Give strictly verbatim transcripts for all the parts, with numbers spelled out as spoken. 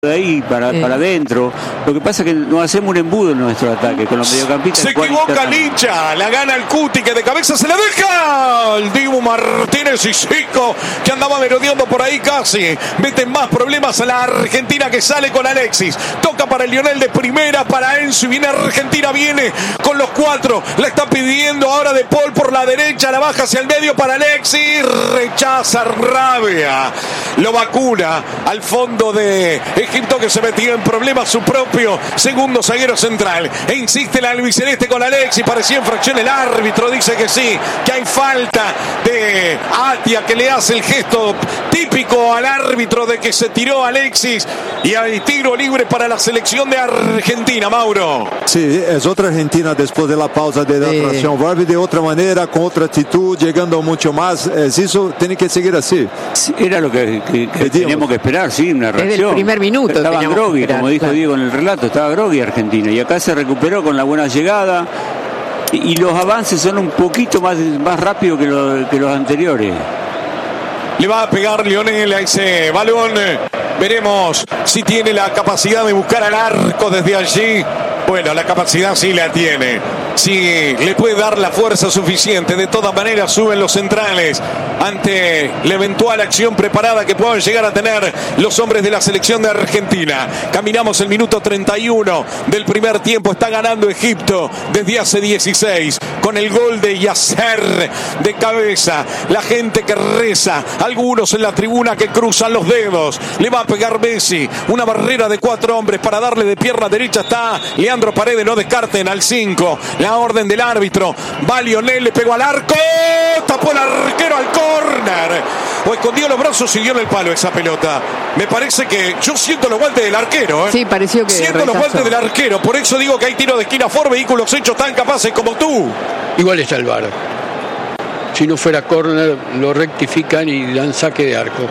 de ahí para, eh. para adentro. Lo que pasa es que nos hacemos un embudo en nuestro ataque con los mediocampistas. Se equivoca Licha, la gana el Cuti, que de cabeza se la deja el Dibu Martínez y Zico, que andaba merodeando por ahí casi. Meten más problemas a la Argentina, que sale con Alexis. Toca para el Lionel de primera, para Enzo, y viene Argentina, viene con los cuatro. La está pidiendo ahora De Paul por la derecha, la baja hacia el medio para Alexis. Rechaza Rabia. Lo vacuna al fondo de Egipto, que se metió en problemas su propio segundo zaguero central. E insiste el albiceleste con Alexis. Parecía infracción, el árbitro dice que sí, que hay falta de Atia, que le hace el gesto típico al árbitro de que se tiró Alexis, y hay tiro libre para la selección de Argentina, Mauro. Sí, es otra Argentina después de la pausa de adaptación. Sí. Vuelve de otra manera, con otra actitud, llegando mucho más. Es eso, tiene que seguir así. Sí, era lo que, que, que teníamos que esperar, sí, una reacción. Desde el primer minuto. Estaba groggy, como dijo claro. Diego en el relato, estaba groggy Argentina, y acá se recuperó con la buena llegada, y, y los avances son un poquito más, más rápidos que, lo, que los anteriores. Le va a pegar Lionel a ese balón. Veremos si tiene la capacidad de buscar al arco desde allí. Bueno, la capacidad sí la tiene. Sí, le puede dar la fuerza suficiente. De todas maneras, suben los centrales ante la eventual acción preparada que puedan llegar a tener los hombres de la selección de Argentina. Caminamos el minuto treinta y uno del primer tiempo. Está ganando Egipto desde hace dieciséis con el gol de Yasser de cabeza. La gente que reza, algunos en la tribuna que cruzan los dedos. Le va a pegar Messi, una barrera de cuatro hombres para darle de pierna derecha. Está Leandro Paredes, no descarten al cinco. La orden del árbitro. Va Lionel, le pegó al arco. Tapó el arquero al córner. O escondió los brazos y dio en el palo esa pelota. Me parece que yo siento los guantes del arquero. ¿eh? Sí, pareció que Siento rechazó. los guantes del arquero. Por eso digo que hay tiro de esquina for vehículos hechos tan capaces como tú. Igual está el V A R. Si no fuera córner, lo rectifican y dan saque de arco.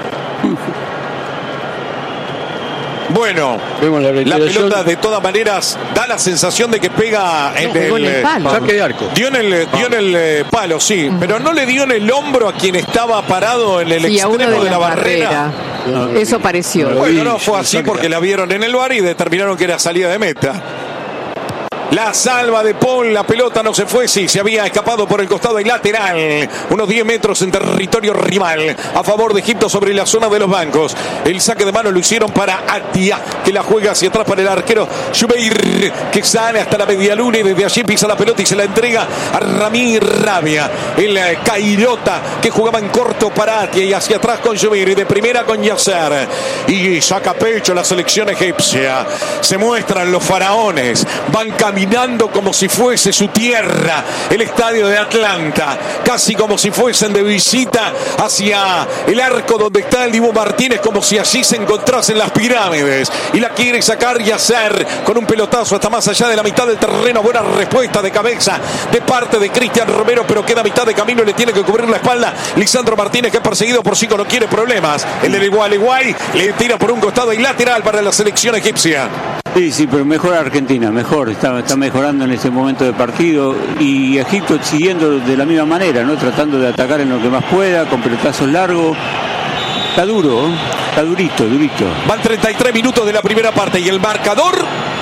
Bueno, la, la pelota de todas maneras da la sensación de que pega en, no, el, en el palo. Saque de arco. Dio en el, dio en el eh, palo, sí, uh-huh. Pero no le dio en el hombro a quien estaba parado en el sí, extremo de, de la, la barrera. barrera. Eso pareció. Bueno, no fue así porque la vieron en el V A R y determinaron que era salida de meta. La salva de Paul, la pelota no se fue, sí, se había escapado por el costado y lateral, unos diez metros en territorio rival, a favor de Egipto sobre la zona de los bancos. El saque de mano lo hicieron para Atia, que la juega hacia atrás para el arquero Jubeir, que sale hasta la media luna y desde allí pisa la pelota y se la entrega a Ramir Rabia, el Cairota, que jugaba en corto para Atia y hacia atrás con Jubeir y de primera con Yasser, y saca pecho la selección egipcia. Se muestran los faraones, van caminando Caminando como si fuese su tierra, el estadio de Atlanta, casi como si fuesen de visita hacia el arco donde está el Dibu Martínez, como si allí se encontrasen las pirámides, y la quiere sacar Yasser con un pelotazo hasta más allá de la mitad del terreno. Buena respuesta de cabeza de parte de Cristian Romero, pero queda a mitad de camino y le tiene que cubrir la espalda Lisandro Martínez, que es perseguido por Zico, no quiere problemas. El del Gualeguay le tira por un costado y lateral para la selección egipcia. Sí, sí, pero mejor Argentina, mejor, está, está mejorando en este momento de partido, y Egipto siguiendo de la misma manera, ¿no? Tratando de atacar en lo que más pueda, con pelotazos largos. Está duro, ¿eh? Está durito, durito. Van treinta y tres minutos de la primera parte y el marcador...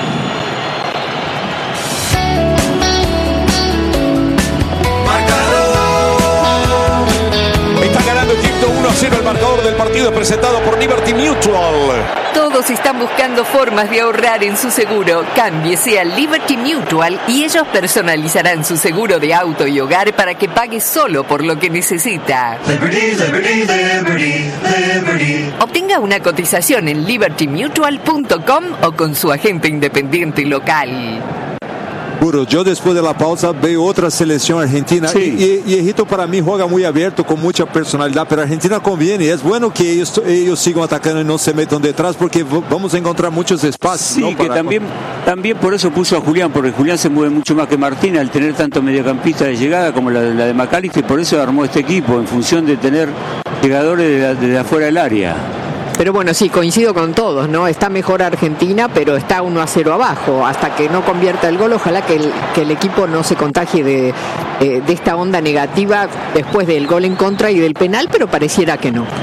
uno a cero el marcador del partido, presentado por Liberty Mutual. Todos están buscando formas de ahorrar en su seguro. Cámbiese a Liberty Mutual y ellos personalizarán su seguro de auto y hogar para que pague solo por lo que necesita. Liberty, Liberty, Liberty, Liberty. Obtenga una cotización en liberty mutual punto com o con su agente independiente local. Puro, yo después de la pausa veo otra selección argentina, sí. y, y, y Egipto para mí juega muy abierto, con mucha personalidad, pero Argentina conviene, es bueno que ellos, ellos sigan atacando y no se metan detrás, porque vamos a encontrar muchos espacios. Sí, ¿no? que para... también, también por eso puso a Julián, porque Julián se mueve mucho más que Martín al tener tanto mediocampista de llegada como la, la de McAllister, por eso armó este equipo, en función de tener llegadores de, de, de afuera del área. Pero bueno, sí, coincido con todos, ¿no? Está mejor Argentina, pero está uno a cero abajo. Hasta que no convierta el gol, ojalá que el, que el equipo no se contagie de, eh, de esta onda negativa después del gol en contra y del penal, pero pareciera que no.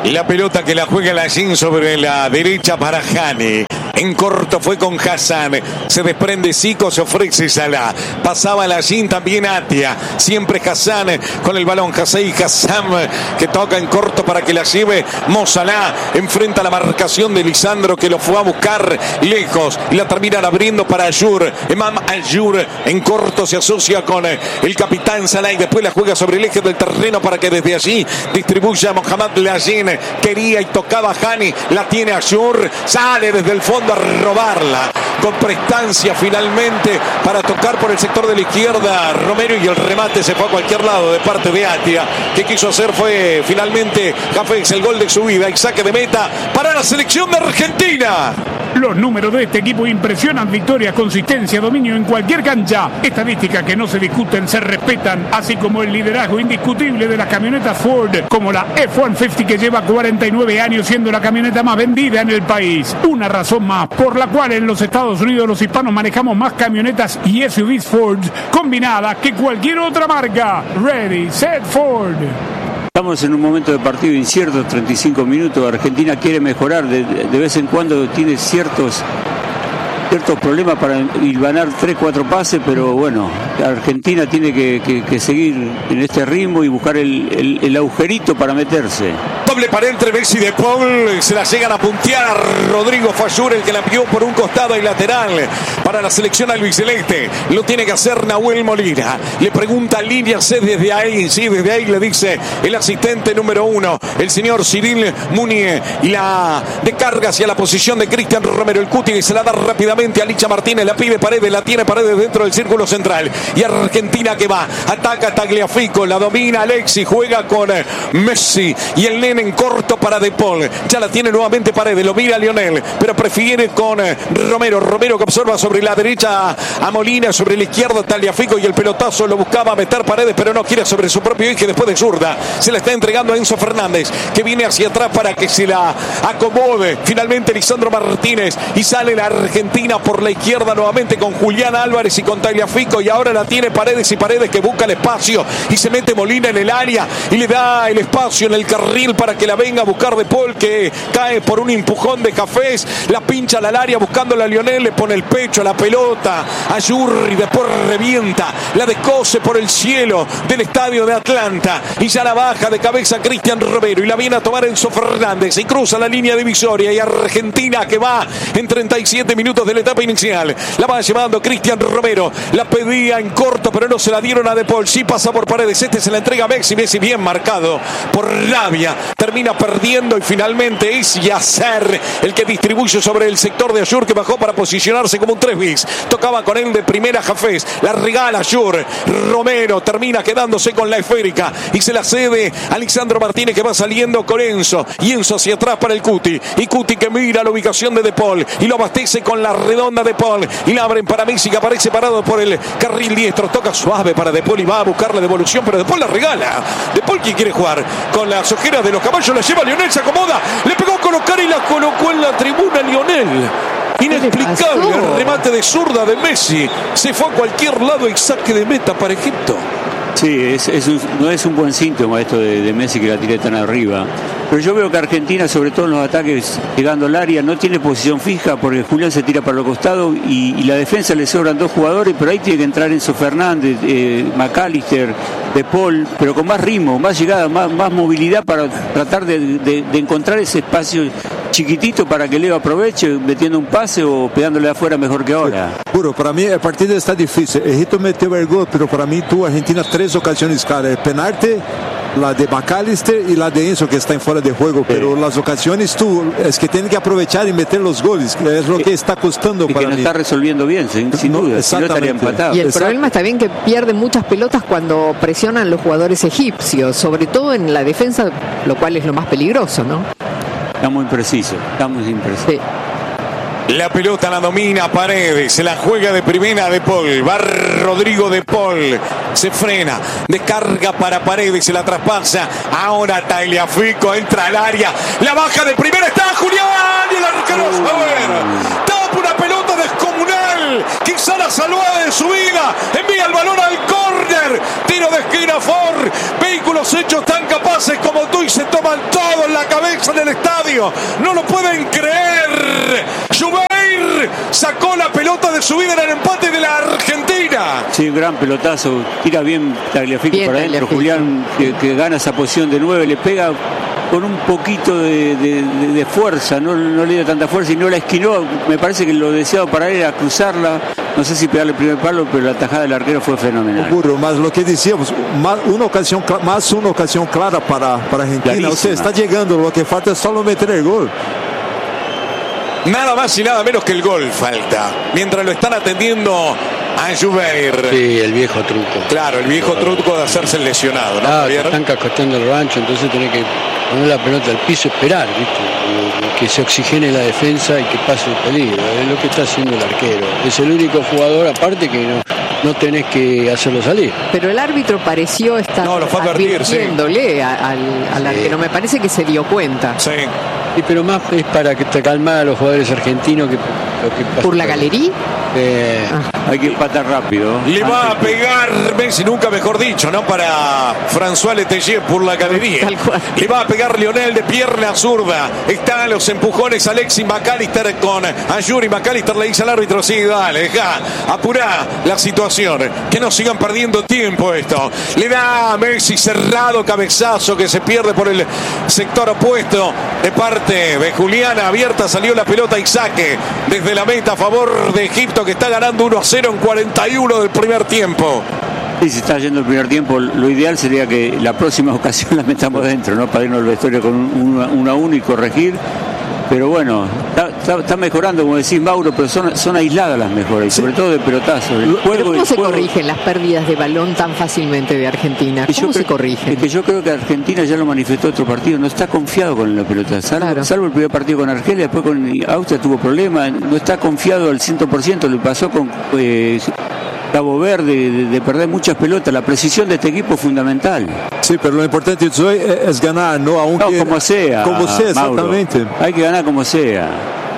La pelota que la juega Lallín sobre la derecha para Hani. En corto fue con Hassan. Se desprende Zico, se ofrece Salah. Pasaba Lallín, también Atia. Siempre Hassan con el balón. Hassan Hassan que toca en corto para que la lleve Mo Salah. Enfrenta la marcación de Lisandro, que lo fue a buscar lejos. Y la terminan abriendo para Ayur. Emam Ayur en corto se asocia con el capitán Salah y después la juega sobre el eje del terreno para que desde allí distribuya a Mohamed Lallín. Quería y tocaba Hani. La tiene Ayur. Sale desde el fondo a robarla con prestancia finalmente para tocar por el sector de la izquierda Romero, y el remate se fue a cualquier lado de parte de Atia. Que quiso hacer fue finalmente Hafez, el gol de su vida y saque de meta para la selección de Argentina. Los números de este equipo impresionan: victoria, consistencia, dominio en cualquier cancha. Estadísticas que no se discuten, se respetan, así como el liderazgo indiscutible de las camionetas Ford, como la F ciento cincuenta, que lleva cuarenta y nueve años siendo la camioneta más vendida en el país. Una razón más por la cual en los Estados Unidos los hispanos manejamos más camionetas y S U Vs Ford combinadas que cualquier otra marca. Ready, set, Ford. Estamos en un momento de partido incierto, treinta y cinco minutos. Argentina quiere mejorar, de, de vez en cuando tiene ciertos ciertos problemas para hilvanar tres, cuatro pases, pero bueno, Argentina tiene que, que, que seguir en este ritmo y buscar el, el, el agujerito para meterse. Doble pared entre Messi y De Paul, se la llegan a puntear. Rodrigo Fayur, el que la envió por un costado y lateral para la selección albiceleste. Lo tiene que hacer Nahuel Molina. Le pregunta línea C desde ahí, sí, desde ahí le dice el asistente número uno, el señor Cyril Munier, y la descarga hacia la posición de Cristian Romero, el Cuti, que se la da rápidamente a Licha Martínez, la pide Paredes, la tiene Paredes dentro del círculo central, y Argentina que va, ataca Tagliafico, la domina Alexis, juega con Messi y el nene en corto para De Paul, ya la tiene nuevamente Paredes, lo mira Lionel, pero prefiere con Romero, Romero que observa sobre la derecha a Molina, sobre la izquierda Tagliafico, y el pelotazo lo buscaba meter Paredes, pero no quiere sobre su propio eje después de zurda, se la está entregando a Enzo Fernández, que viene hacia atrás para que se la acomode, finalmente Lisandro Martínez, y sale la Argentina por la izquierda nuevamente con Julián Álvarez y con Tagliafico, y ahora la tiene Paredes, y Paredes que busca el espacio y se mete Molina en el área y le da el espacio en el carril para que la venga a buscar De Paul, que cae por un empujón de Hafez, la pincha al área buscándola a Lionel, le pone el pecho a la pelota a Yurri, después revienta, la descose por el cielo del estadio de Atlanta y ya la baja de cabeza Cristian Romero y la viene a tomar Enzo Fernández y cruza la línea divisoria, y Argentina que va en treinta y siete minutos de la etapa inicial, la va llevando Cristian Romero, la pedía en corto pero no se la dieron a De Paul, sí pasa por Paredes, este se la entrega a Messi, Messi bien marcado por rabia, termina perdiendo y finalmente es Yasser el que distribuye sobre el sector de Ayur, que bajó para posicionarse como un tres bis, tocaba con él de primera Hafez, la regala Ayur, Romero termina quedándose con la esférica y se la cede a Lisandro Martínez, que va saliendo con Enzo, y Enzo hacia atrás para el Cuti, y Cuti que mira la ubicación de De Paul y lo abastece con la redonda De Paul, y la abren para Messi, que aparece parado por el carril diestro, toca suave para De Paul y va a buscar la devolución, pero De Paul la regala. De Paul, que quiere jugar con las ojeras de los caballos, la lleva Lionel, se acomoda, le pegó a colocar y la colocó en la tribuna Lionel. Inexplicable el remate de zurda de Messi, se fue a cualquier lado y saque de meta para Egipto. Sí, es, es un, no es un buen síntoma esto de, de Messi, que la tire tan arriba. Pero yo veo que Argentina, sobre todo en los ataques llegando al área, no tiene posición fija, porque Julián se tira para los costados y, y la defensa le sobran dos jugadores, pero ahí tiene que entrar Enzo Fernández, eh, McAllister, De Paul, pero con más ritmo, más llegada, más, más movilidad para tratar de, de, de encontrar ese espacio chiquitito para que Leo aproveche metiendo un pase o pegándole afuera mejor que ahora. Puro, para mí el partido está difícil. Egipto metió el gol, pero para mí tuvo Argentina tres ocasiones claras: el penalti, la de McAllister y la de Enzo, que está en fuera de juego, pero sí, las ocasiones tú es que tienen que aprovechar y meter los goles, es lo que está costando y para que no mí. Está resolviendo bien, sin, sin no, duda, si no estaría empatado. Y el Exacto. problema está bien que pierden muchas pelotas cuando presionan los jugadores egipcios, sobre todo en la defensa, lo cual es lo más peligroso, ¿no? Está muy preciso, está muy impreciso. Sí. La pelota la domina Paredes, se la juega de primera De Paul, va Rodrigo De Paul, se frena, descarga para Paredes, se la traspasa, ahora Tagliafico entra al área, la baja de primera, está Julián, y el arquero a ver, tapa una pelota descomunal, quizá la salvada de su vida, envía el balón al córner, tiro de esquina Ford, vehículos hechos tan capaces haces como tú y se toman todo en la cabeza en el estadio. No lo pueden creer. Jubeir sacó la pelota de su vida en el empate de la Argentina. Sí, un gran pelotazo. Tira bien Tagliafico Bien, para adentro. Tagliafico. Julián que, que gana esa posición de nueve, le pega con un poquito de, de, de, de fuerza, no, no le dio tanta fuerza y no la esquinó. Me parece que lo deseado para él era cruzarla, no sé si pegarle el primer palo, pero la tajada del arquero fue fenomenal. Burro, mas lo que decíamos, más una ocasión, más una ocasión clara para, para Argentina. Clarísima. O sea, está llegando, lo que falta es solo meter el gol. Nada más y nada menos que el gol falta. Mientras lo están atendiendo a Jubeir. Sí, el viejo truco. Claro, el viejo truco de hacerse el lesionado, ¿no, Ah, Javier? están cascoteando el rancho, entonces tenés que poner la pelota al piso y esperar, ¿viste? Que se oxigene la defensa y que pase el peligro. Es lo que está haciendo el arquero. Es el único jugador, aparte, que no, no tenés que hacerlo salir. Pero el árbitro pareció estar No, lo fue a advertir, sí. advirtiéndole a- al, al Sí. arquero. Me parece que se dio cuenta. Sí. Sí, pero más es para que te calmar a los jugadores argentinos que lo que pasa. ¿Por la galería? Eh, Hay que empatar rápido. Le va a Antes- pegar Messi, nunca mejor dicho, ¿no? Para François Letelier por la galería. Tal cual. Le va a pegar Lionel de pierna zurda. Están los empujones Alexis McAllister con Ayuri. McAllister le dice al árbitro, sí, dale, deja, apurá la situación. Que no sigan perdiendo tiempo esto. Le da a Messi cerrado, cabezazo que se pierde por el sector opuesto de parte de Juliana. Abierta salió la pelota y saque desde la meta a favor de Egipto, que está ganando uno a cero en cuarenta y uno del primer tiempo. Sí, se está yendo el primer tiempo. Lo ideal sería que la próxima ocasión la metamos dentro, ¿no? Para irnos al vestuario con un uno a uno y corregir. Pero bueno, está, está, está mejorando, como decís, Mauro, pero son, son aisladas las mejoras, y sobre todo de pelotazo. El ¿Pero juego, cómo el se juego- corrigen las pérdidas de balón tan fácilmente de Argentina? Y yo ¿Cómo se creo- corrigen? Es que yo creo que Argentina ya lo manifestó otro partido, no está confiado con la pelota, salvo, Claro. salvo el primer partido con Argelia, después con Austria tuvo problemas, no está confiado al cien por ciento, le pasó con eh, Cabo Verde de, de perder muchas pelotas, la precisión de este equipo es fundamental. Sí, pero lo importante Zoe, es, es ganar, no aunque No, como sea, como sea, Mauro. exactamente. Hay que ganar como sea.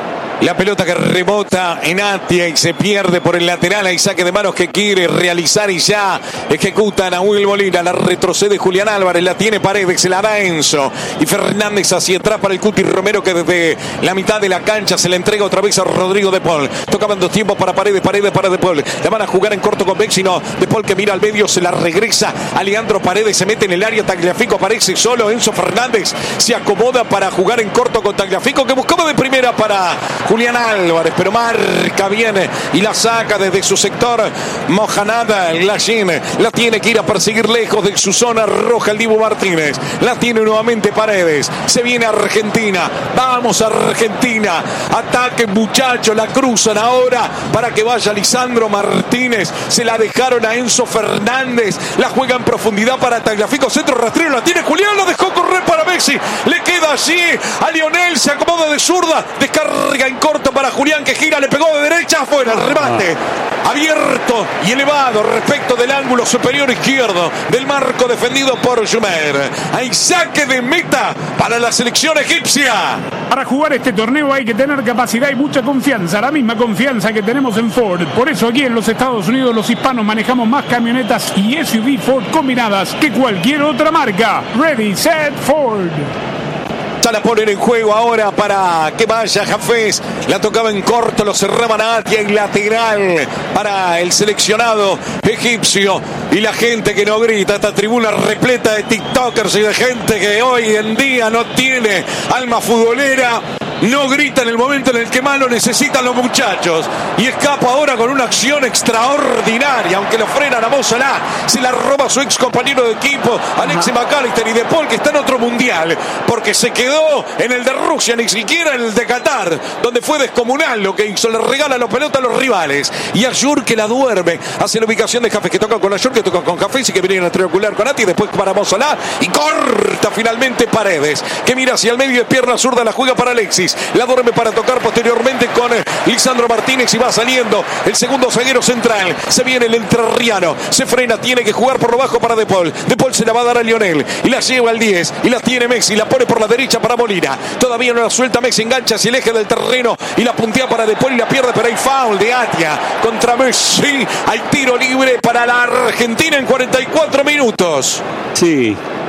La pelota que rebota en Atia y se pierde por el lateral. Hay saque de manos que quiere realizar y ya ejecutan a Will Molina. La retrocede Julián Álvarez. La tiene Paredes. Se la da Enzo. Y Fernández hacia atrás para el Cuti Romero, que desde la mitad de la cancha se le entrega otra vez a Rodrigo De Paul. Tocaban dos tiempos para Paredes. Paredes para De Paul. La van a jugar en corto con Vecino. De Paul que mira al medio. Se la regresa a Leandro Paredes. Se mete en el área. Tagliafico aparece solo. Enzo Fernández se acomoda para jugar en corto con Tagliafico, que buscaba de primera para Julián Álvarez, pero marca bien y la saca desde su sector Mohanad Lashin. La tiene que ir a perseguir lejos de su zona roja el Dibu Martínez. La tiene nuevamente Paredes. Se viene Argentina. Vamos Argentina. Ataque, muchachos. La cruzan ahora para que vaya Lisandro Martínez. Se la dejaron a Enzo Fernández. La juega en profundidad para Tagliafico. Centro rastrero. La tiene Julián. Lo dejó correr para Messi. Le queda allí a Lionel. Se acomoda de zurda. Descarga en corto para Julián, que gira. Le pegó de derecha. Afuera. El remate. Abierto y elevado respecto del ángulo superior izquierdo del marco defendido por Jumeir. Hay saque de meta para la selección egipcia. Para jugar este torneo hay que tener capacidad y mucha confianza, la misma confianza que tenemos en Ford. Por eso aquí en los Estados Unidos los hispanos manejamos más camionetas y S U V Ford combinadas que cualquier otra marca. Ready, set, Ford. Ya la ponen en juego ahora para que vaya Jafés. La tocaba en corto, lo cerraban a Atia en lateral para el seleccionado egipcio. Y la gente que no grita, esta tribuna repleta de tiktokers y de gente que hoy en día no tiene alma futbolera, no grita en el momento en el que más lo necesitan los muchachos. Y escapa ahora con una acción extraordinaria, aunque lo frenan a Mo Salah. Se la roba su ex compañero de equipo, Alexis McAllister, y De Paul, que está en otro mundial, porque se quedó en el de Rusia, ni siquiera en el de Qatar, donde fue descomunal lo que hizo. Le regala la pelota a los rivales. Y Ayur, que la duerme, hace la ubicación de Jafés, que toca con Ayur, que toca con Jafés y que viene en el triangular con Ati. Después para Mo Salah y corta finalmente Paredes, que mira hacia el medio de pierna zurda, la juega para Alexis. La duerme para tocar posteriormente con Lisandro Martínez y va saliendo el segundo zaguero central. Se viene el entrerriano, se frena, tiene que jugar por lo bajo para De Paul. De Paul se la va a dar a Lionel y la lleva al diez y la tiene Messi, la pone por la derecha para Molina. Todavía no la suelta Messi, engancha hacia el eje del terreno y la puntea para De Paul y la pierde, pero hay foul de Atia contra Messi. Hay tiro libre para la Argentina en cuarenta y cuatro minutos. Sí,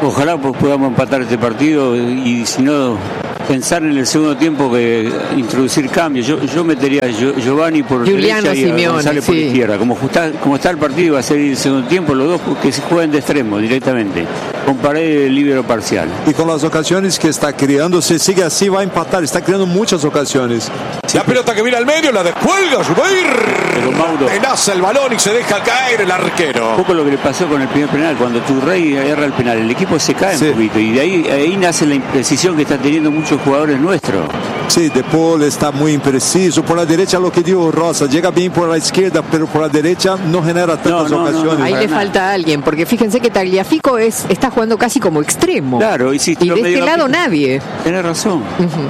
Ojalá pues, podamos empatar este partido y si no pensar en el segundo tiempo que introducir cambios. Yo, yo metería a Giovanni por Giuliano derecha y Simeone, a González por sí. izquierda. Como está, como está el partido va a ser el segundo tiempo, los dos que se jueguen de extremo directamente, con Paredes de líbero parcial. Y con las ocasiones que está creando, si sigue así va a empatar, está creando muchas ocasiones. La pelota que viene al medio, la descuelga, Pero Mauro, tenaza el balón y se deja caer el arquero. Un poco lo que le pasó con el primer penal, cuando Turrey erra el penal, el equipo se cae Sí. un poquito y de ahí, ahí nace la imprecisión que están teniendo muchos jugadores nuestros. Sí, De Paul está muy impreciso. Por la derecha, lo que dijo Rosa, llega bien por la izquierda, pero por la derecha no genera tantas No, no, ocasiones. no, Ahí para le nada. falta a alguien, porque fíjense que Tagliafico es, está jugando casi como extremo. Claro, y, si Y los de este lado mediocampistas- nadie. Tenés razón.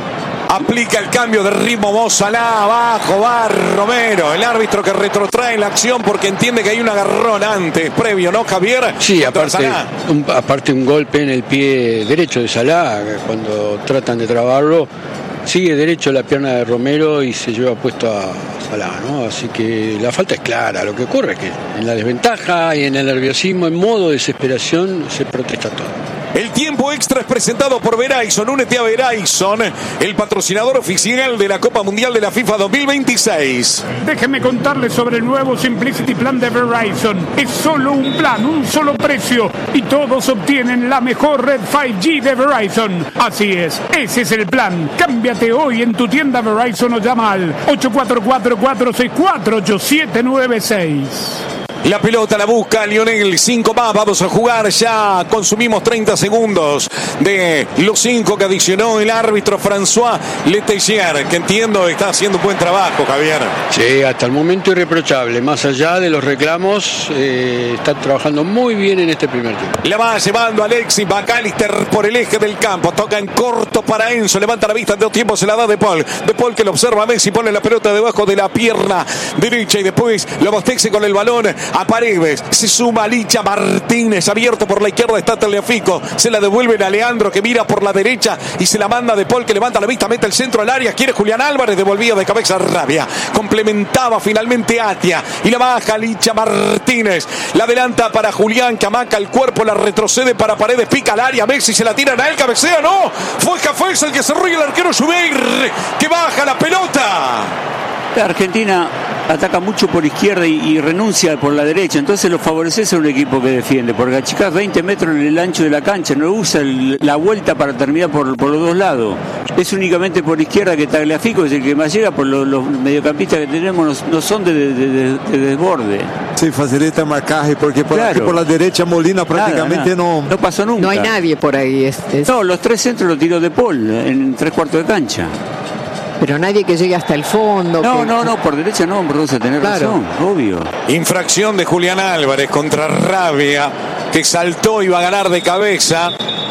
Aplica el cambio de ritmo Mo Salah, abajo va Romero, el árbitro que retrotrae la acción porque entiende que hay un agarrón antes, previo, ¿no, Javier? Sí, Contra aparte Salah. un, aparte un golpe en el pie derecho de Salah, cuando tratan de trabarlo, sigue derecho la pierna de Romero y se lleva puesto a Salah, ¿no? Así que la falta es clara. Lo que ocurre es que en la desventaja y en el nerviosismo, en modo desesperación, se protesta todo. El tiempo extra es presentado por Verizon. Únete a Verizon, el patrocinador oficial de la Copa Mundial de la FIFA dos mil veintiséis. Déjenme contarles sobre el nuevo Simplicity Plan de Verizon. Es solo un plan, un solo precio y todos obtienen la mejor red cinco G de Verizon. Así es, ese es el plan. Cámbiate hoy en tu tienda Verizon o llama al ocho cuatro cuatro, cuatro seis cuatro, ocho siete nueve seis. La pelota la busca Lionel, cinco más, vamos a jugar, ya consumimos treinta segundos de los cinco que adicionó el árbitro François Letelier, que entiendo está haciendo un buen trabajo, Javier. Sí, hasta el momento irreprochable. Más allá de los reclamos, eh, está trabajando muy bien en este primer tiempo. La va llevando Alexis McAllister por el eje del campo, toca en corto para Enzo, levanta la vista, en dos tiempos se la da De Paul, De Paul que lo observa a Messi, pone la pelota debajo de la pierna derecha y después lo abastexe con el balón a Paredes, se suma Licha Martínez, abierto por la izquierda está Tagliafico, se la devuelven a Leandro que mira por la derecha y se la manda De Paul que levanta la vista, mete el centro al área, quiere Julián Álvarez, devolvía de cabeza Rabia, complementaba finalmente Atia y la baja Licha Martínez, la adelanta para Julián que amaca el cuerpo, la retrocede para Paredes, pica al área, Messi se la tiran a él, cabecea, no, fue Cafés el que se ríe el arquero Jubeir, que baja la pelota. La Argentina ataca mucho por izquierda y, y renuncia por la derecha, entonces lo favoreces a un equipo que defiende, porque achicás veinte metros en el ancho de la cancha, no usa el, la vuelta para terminar por, por los dos lados. Es únicamente por izquierda que Tagliafico es el que más llega, por los, los mediocampistas que tenemos no, no son de, de, de, de desborde. Sí, facilita el marcaje, porque por, Claro. aquí por la derecha Molina prácticamente Nada, nada. no... No pasó nunca. No hay nadie por ahí. Es, es- No, los tres centros los tiró De Paul en tres cuartos de cancha. Pero nadie que llegue hasta el fondo. No, que- no, no, por derecha no, por a tener Claro. razón, obvio. Infracción de Julián Álvarez contra Rabia, que saltó y va a ganar de cabeza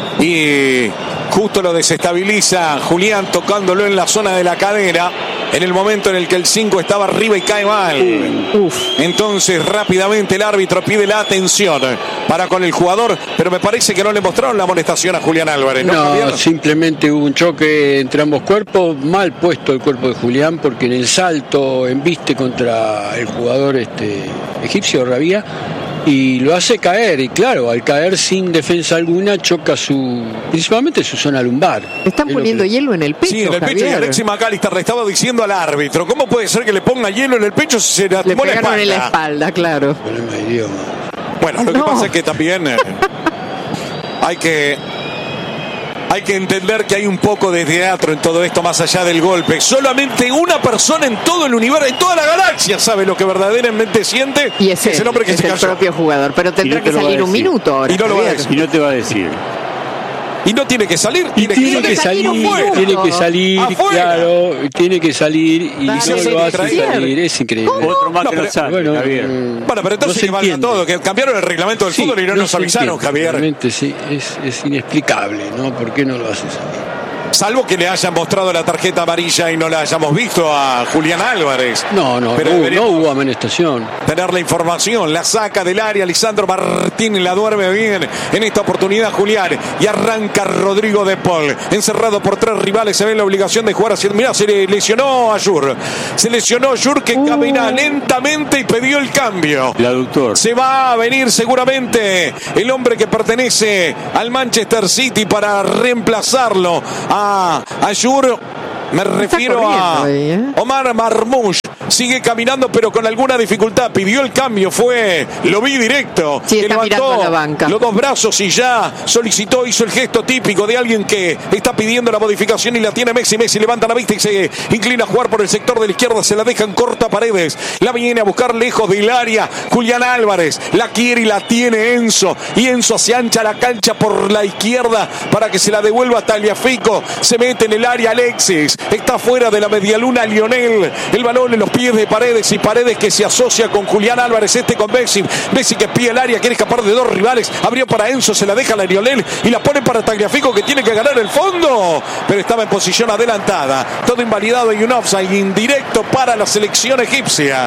y justo lo desestabiliza Julián tocándolo en la zona de la cadera en el momento en el que el cinco estaba arriba y cae mal. Uf. Entonces rápidamente el árbitro pide la atención para con el jugador, pero me parece que no le mostraron la amonestación a Julián Álvarez, ¿no, No, Javier? simplemente hubo un choque entre ambos cuerpos, mal puesto el cuerpo de Julián, porque en el salto embiste contra el jugador este egipcio Rabia y lo hace caer, y claro, al caer sin defensa alguna choca su, principalmente su zona lumbar. Están Es lo poniendo que- hielo en el pecho. Sí, en el pecho, y Javier. Alexis McAllister le estaba diciendo al árbitro, ¿cómo puede ser que le ponga hielo en el pecho si se le Le lastimó la pegaron en la espalda? espalda, claro. Problema de idioma. Bueno, lo que No. pasa es que también eh, hay que hay que entender que hay un poco de teatro en todo esto más allá del golpe. Solamente una persona en todo el universo, en toda la galaxia, sabe lo que verdaderamente siente. Y es, es el él, hombre que es se el cayó. propio jugador. Pero tendrá Y no te que lo va a salir un decir. minuto ahora. Y no lo va a Javier. decir. Y no te va a decir. Y no tiene que salir, Y tiene, tiene que salir, afuera. tiene que salir, Afuera. claro, tiene que salir y Dale, no lo hace Javier. salir, es increíble. Otro más No, que no pero- sale, Bueno, Javier. mm, Bueno, pero entonces no se que valga entiende. todo, que cambiaron el reglamento del Sí, fútbol y no, nos se avisaron, entiende, Javier. Realmente sí, es, es inexplicable, ¿no? ¿Por qué no lo hace salir? Salvo que le hayan mostrado la tarjeta amarilla y no la hayamos visto a Julián Álvarez. No, no, Pero no, no hubo amonestación. Tener la información, la saca del área Lisandro Martín, la duerme bien en esta oportunidad Julián y arranca Rodrigo de Paul, encerrado por tres rivales, se ve la obligación de jugar hacia... Mirá, se le lesionó a Yur, se lesionó Yur que uh. camina lentamente y pidió el cambio. El aductor. Se va a venir seguramente el hombre que pertenece al Manchester City para reemplazarlo a Ayur. Me refiero a ahí, ¿eh? Omar Marmoush. Sigue caminando pero con alguna dificultad. Pidió el cambio, fue, lo vi directo. Sí, está mirando a la banca. Los dos brazos y ya solicitó, hizo el gesto típico de alguien que está pidiendo la modificación y la tiene Messi. Messi levanta la vista y se inclina a jugar por el sector de la izquierda. Se la dejan corta Paredes. La viene a buscar lejos del área. Julián Álvarez la quiere y la tiene Enzo. Y Enzo se ancha la cancha por la izquierda para que se la devuelva a Tagliafico. Se mete en el área Alexis. Está fuera de la medialuna Lionel. El balón en los pies de Paredes y Paredes que se asocia con Julián Álvarez, este con Messi. Messi que pide el área, quiere escapar de dos rivales. Abrió para Enzo, se la deja a Lionel y la pone para Tagliafico que tiene que ganar el fondo. Pero estaba en posición adelantada. Todo invalidado y un offside indirecto para la selección egipcia.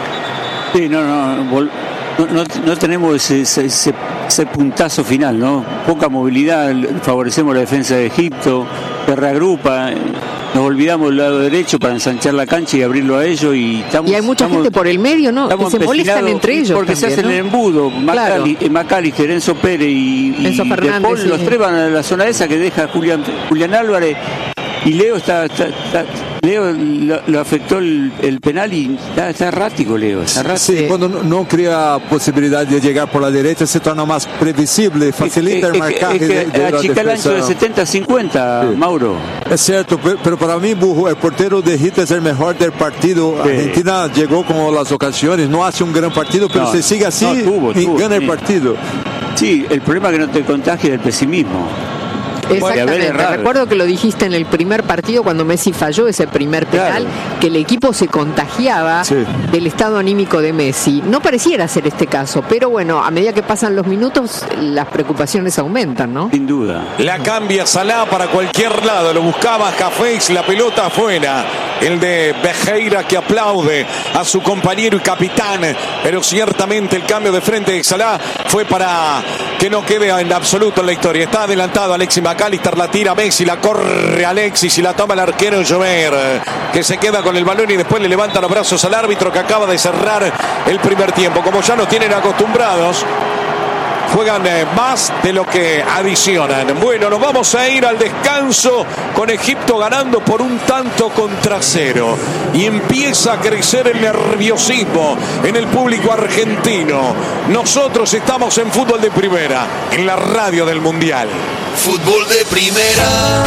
Sí, no, no, vol- no, no, no tenemos ese, ese, ese, ese puntazo final, ¿no? Poca movilidad, favorecemos la defensa de Egipto, se reagrupa. Nos olvidamos del lado derecho para ensanchar la cancha y abrirlo a ellos y estamos, y hay mucha estamos, gente por el medio, ¿no? Que se molestan entre ellos porque también, se hacen, ¿no?, el embudo. Macali, claro. Macalister, Enzo Pérez y, y Enzo Fernández, De Paul, sí. Los tres van a la zona esa que deja Julián, Julián Álvarez. Y Leo está, está, está Leo lo, lo afectó el, el penal y está, está errático Leo, está errático. Sí, cuando no, no crea posibilidad de llegar por la derecha se torna más previsible, facilita es, el marcaje. Es que, es que de, de achica el ancho de setenta a cincuenta, sí. Mauro. Es cierto, pero para mí Burro, el portero de Egipto es el mejor del partido. Sí. Argentina llegó con las ocasiones, no hace un gran partido, pero no, se sigue así no, tuvo, y tuvo, gana sí. el partido. Sí, el problema es que no te contagie del pesimismo. Exactamente, recuerdo que lo dijiste en el primer partido cuando Messi falló ese primer penal, claro, que el equipo se contagiaba sí. del estado anímico de Messi. No pareciera ser este caso, pero bueno, a medida que pasan los minutos las preocupaciones aumentan, ¿no? Sin duda. La cambia Salah para cualquier lado, lo buscaba Hafez, la pelota afuera. El de Bejeira que aplaude a su compañero y capitán, pero ciertamente el cambio de frente de Salah fue para que no quede en absoluto en la historia. Está adelantado Alexis McAllister, la tira Messi, la corre Alexis y la toma el arquero Jover, que se queda con el balón y después le levanta los brazos al árbitro que acaba de cerrar el primer tiempo. Como ya nos tienen acostumbrados, juegan más de lo que adicionan. Bueno, nos vamos a ir al descanso con Egipto ganando por un tanto contra cero. Y empieza a crecer el nerviosismo en el público argentino. Nosotros estamos en Fútbol de Primera, en la radio del Mundial. Fútbol de Primera.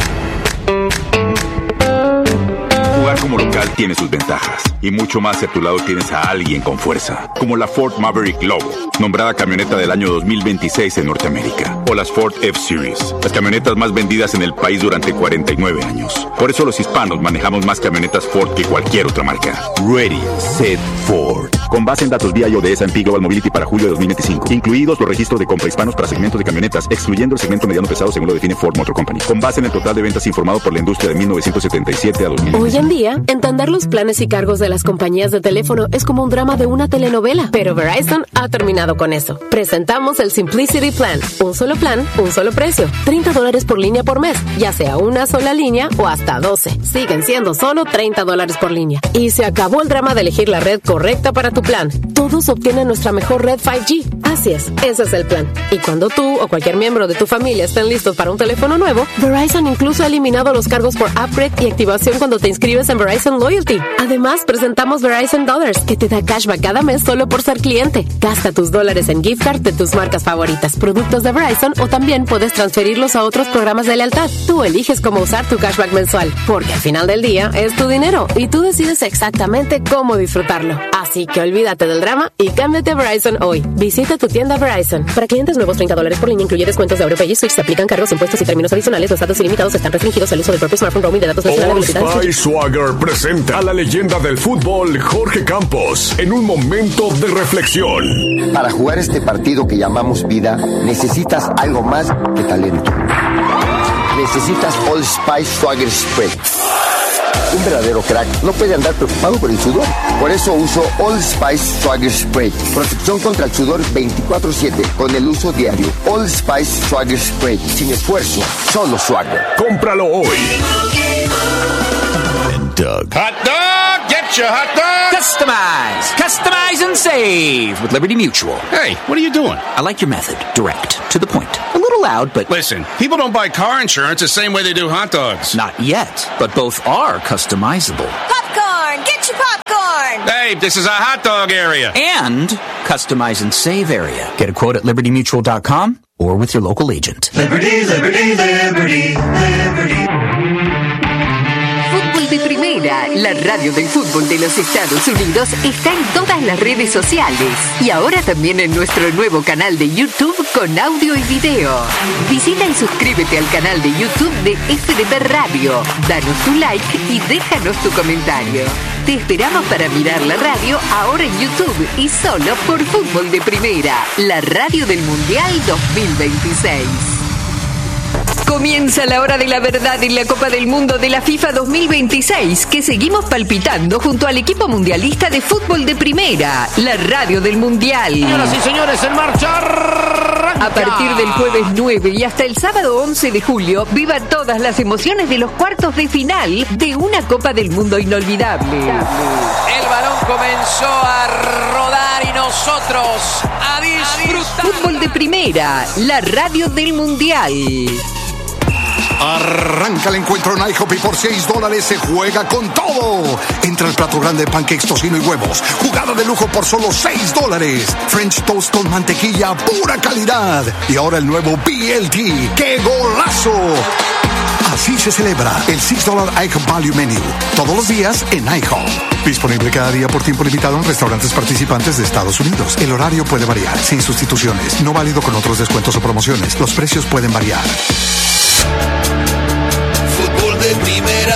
Jugar como local tiene sus ventajas y mucho más si a tu lado tienes a alguien con fuerza, como la Ford Maverick Lobo, nombrada camioneta del año dos mil veintiséis en Norteamérica, o las Ford F-Series, las camionetas más vendidas en el país durante cuarenta y nueve años. Por eso los hispanos manejamos más camionetas Ford que cualquier otra marca. Ready, Set, Ford. Con base en datos vía I O D S and P Global Mobility para julio de dos mil veinticinco, incluidos los registros de compra hispanos para segmentos de camionetas, excluyendo el segmento mediano pesado según lo define Ford Motor Company. Con base en el total de ventas informado por la industria de mil novecientos setenta y siete a dos mil veinticinco. Hoy en día, entender los planes y cargos de las compañías de teléfono es como un drama de una telenovela, pero Verizon ha terminado con eso. Presentamos el Simplicity Plan. Un solo plan, un solo precio. treinta dólares por línea por mes, ya sea una sola línea o hasta doce. Siguen siendo solo treinta dólares por línea. Y se acabó el drama de elegir la red correcta para tu plan. Todos obtienen nuestra mejor red cinco G. Así es, ese es el plan. Y cuando tú o cualquier miembro de tu familia estén listos para un teléfono nuevo, Verizon incluso ha eliminado los cargos por upgrade y activación cuando te inscribes en Verizon Loyalty. Además, presentamos Verizon Dollars, que te da cashback cada mes solo por ser cliente. Gasta tus dólares en gift card de tus marcas favoritas, productos de Verizon, o también puedes transferirlos a otros programas de lealtad. Tú eliges cómo usar tu cashback mensual, porque al final del día es tu dinero y tú decides exactamente cómo disfrutarlo. Así que olvídate del drama y cámbiate a Verizon hoy. Visita tu tienda Verizon. Para clientes nuevos, treinta dólares por línea, incluye descuentos de Europay y Switch. Se aplican cargos, impuestos y términos adicionales. Los datos ilimitados están restringidos al uso del propio smartphone. Roaming de datos nacionales. All Spice Swagger presenta a la leyenda del fútbol, Jorge Campos, en un momento de reflexión. Para jugar este partido que llamamos vida, necesitas algo más que talento. necesitas Old Spice Swagger Spray. Un verdadero crack no puede andar preocupado por el sudor. Por eso uso Old Spice Swagger Spray. Protección contra el sudor veinticuatro siete con el uso diario. Old Spice Swagger Spray. Sin esfuerzo, solo swagger. Cómpralo hoy. Doug. Hot dog! Get your hot dog! Customize! Customize and save with Liberty Mutual. Hey, what are you doing? I like your method. Direct. To the point. A little loud, but... Listen, people don't buy car insurance the same way they do hot dogs. Not yet, but both are customizable. Popcorn! Get your popcorn! Hey, this is a hot dog area. And customize and save area. Get a quote at liberty mutual dot com or with your local agent. Liberty, liberty, liberty, liberty. Fútbol de Primera, la radio del fútbol de los Estados Unidos, está en todas las redes sociales y ahora también en nuestro nuevo canal de YouTube con audio y video. Visita y suscríbete al canal de YouTube de F D P Radio, danos tu like y déjanos tu comentario. Te esperamos para mirar la radio ahora en YouTube y solo por Fútbol de Primera, la radio del Mundial dos mil veintiséis. Comienza la hora de la verdad en la Copa del Mundo de la FIFA dos mil veintiséis, que seguimos palpitando junto al equipo mundialista de fútbol de Primera, la radio del Mundial. Señoras y señores, en marcha. A partir del jueves nueve y hasta el sábado once de julio, viva todas las emociones de los cuartos de final de una Copa del Mundo inolvidable. El balón comenzó a rodar y nosotros a disfrutar. Fútbol de Primera, la radio del Mundial. Arranca el encuentro en IHOP y por seis dólares se juega con todo. Entra el plato grande de pancakes, tocino y huevos. Jugada de lujo por solo seis dólares. French toast con mantequilla, pura calidad. Y ahora el nuevo B L T. ¡Qué golazo! Así se celebra el seis dólares IHOP Value Menu. Todos los días en IHOP. Disponible cada día por tiempo limitado en restaurantes participantes de Estados Unidos. El horario puede variar, sin sustituciones. No válido con otros descuentos o promociones. Los precios pueden variar. Fútbol de Primera.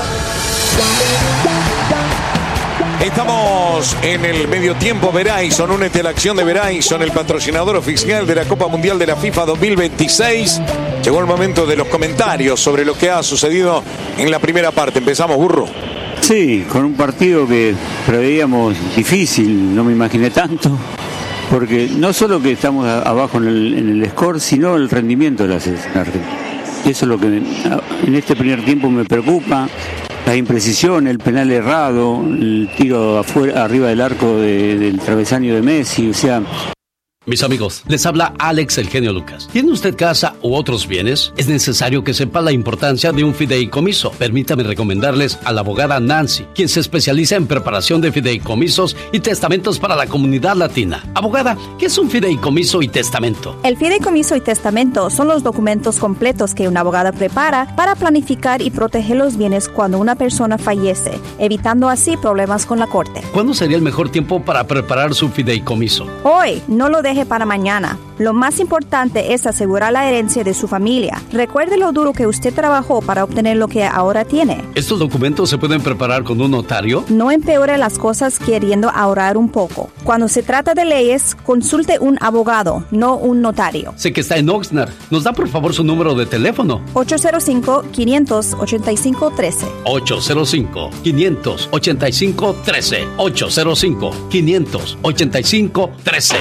Estamos en el medio tiempo. Verizon, únete a la acción de Verizon, el patrocinador oficial de la Copa Mundial de la FIFA dos mil veintiséis. Llegó el momento de los comentarios sobre lo que ha sucedido en la primera parte. Empezamos, Burro. Sí, con un partido que preveíamos difícil, no me imaginé tanto, porque no solo que estamos abajo en el, en el score, sino el rendimiento de la selección argentina. Eso es lo que me, en este primer tiempo me preocupa. La imprecisión, el penal errado, el tiro afuera, arriba del arco de, del travesaño de Messi, o sea... Mis amigos, les habla Alex El Genio Lucas. ¿Tiene usted casa u otros bienes? Es necesario que sepa la importancia de un fideicomiso. Permítame recomendarles a la abogada Nancy, quien se especializa en preparación de fideicomisos y testamentos para la comunidad latina. Abogada, ¿qué es un fideicomiso y testamento? El fideicomiso y testamento son los documentos completos que una abogada prepara para planificar y proteger los bienes cuando una persona fallece, evitando así problemas con la corte. ¿Cuándo sería el mejor tiempo para preparar su fideicomiso? Hoy, no lo deje para mañana. Lo más importante es asegurar la herencia de su familia. Recuerde lo duro que usted trabajó para obtener lo que ahora tiene. ¿Estos documentos se pueden preparar con un notario? No empeore las cosas queriendo ahorrar un poco. Cuando se trata de leyes, consulte un abogado, no un notario. Sé que está en Oxnard. ¿Nos da por favor su número de teléfono? ocho cero cinco, cinco ocho cinco, uno tres. ocho cero cinco, cinco ocho cinco, uno tres. ocho cero cinco, cinco ocho cinco, uno tres.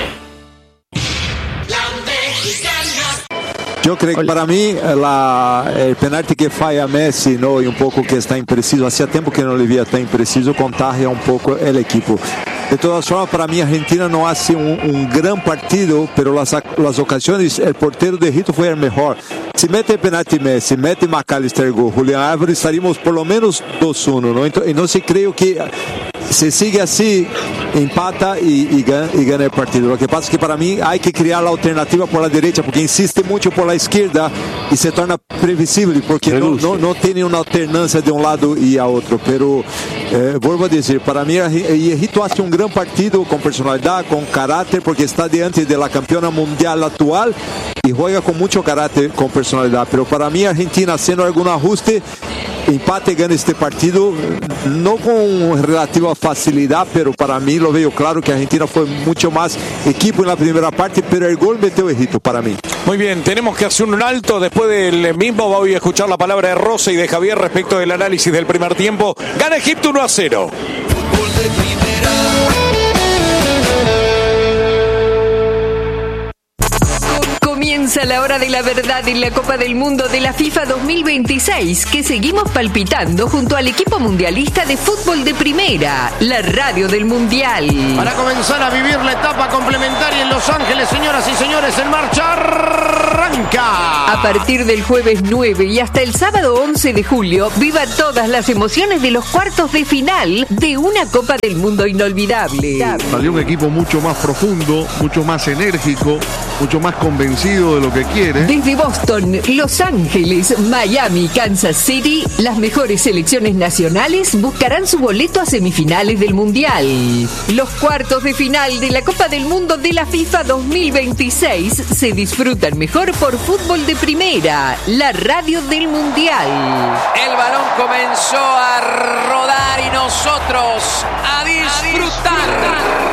Yo creo que para mí la, el penalti que falla Messi, ¿no? Y un poco que está impreciso, hacía tiempo que no le veía tan impreciso, contagia un poco el equipo. De todas formas, para mí Argentina no hace un, un gran partido, pero las, las ocasiones, el portero de Egipto fue el mejor. Si mete el penalti Messi, mete McAllister gol, Julián Álvarez, estaríamos por lo menos dos uno, ¿no? Entonces, entonces creo que se sigue así, empata y, y, gana, y gana el partido. Lo que pasa es que para mí hay que crear la alternativa por la derecha, porque insiste mucho por la izquierda y se torna previsible, porque no, no, no tiene una alternancia de un lado y a otro. Pero eh, vuelvo a decir, para mí Egipto hace un gran partido con personalidad, con carácter, porque está diante de la campeona mundial actual y juega con mucho carácter, con personalidad. Pero para mí Argentina, haciendo algún ajuste, empate gana este partido, no con relativa facilidad, pero para mí lo veo claro que Argentina fue mucho más equipo en la primera parte, pero el gol metió Egipto para mí. Muy bien, tenemos que hacer un alto. Después del mismo voy a escuchar la palabra de Rosa y de Javier respecto del análisis del primer tiempo. Gana Egipto uno a cero. Comienza la hora de la verdad en la Copa del Mundo de la FIFA dos mil veintiséis, que seguimos palpitando junto al equipo mundialista de fútbol de primera, la radio del Mundial. Para comenzar a vivir la etapa complementaria en Los Ángeles, señoras y señores, en marcha arranca. A partir del jueves nueve y hasta el sábado once de julio, viva todas las emociones de los cuartos de final de una Copa del Mundo inolvidable. Salió un equipo mucho más profundo, mucho más enérgico, mucho más convencido de lo que quiere. Desde Boston, Los Ángeles, Miami, Kansas City, las mejores selecciones nacionales buscarán su boleto a semifinales del Mundial. Los cuartos de final de la Copa del Mundo de la FIFA dos mil veintiséis se disfrutan mejor por fútbol de primera, la radio del Mundial. El balón comenzó a rodar y nosotros a disfrutar.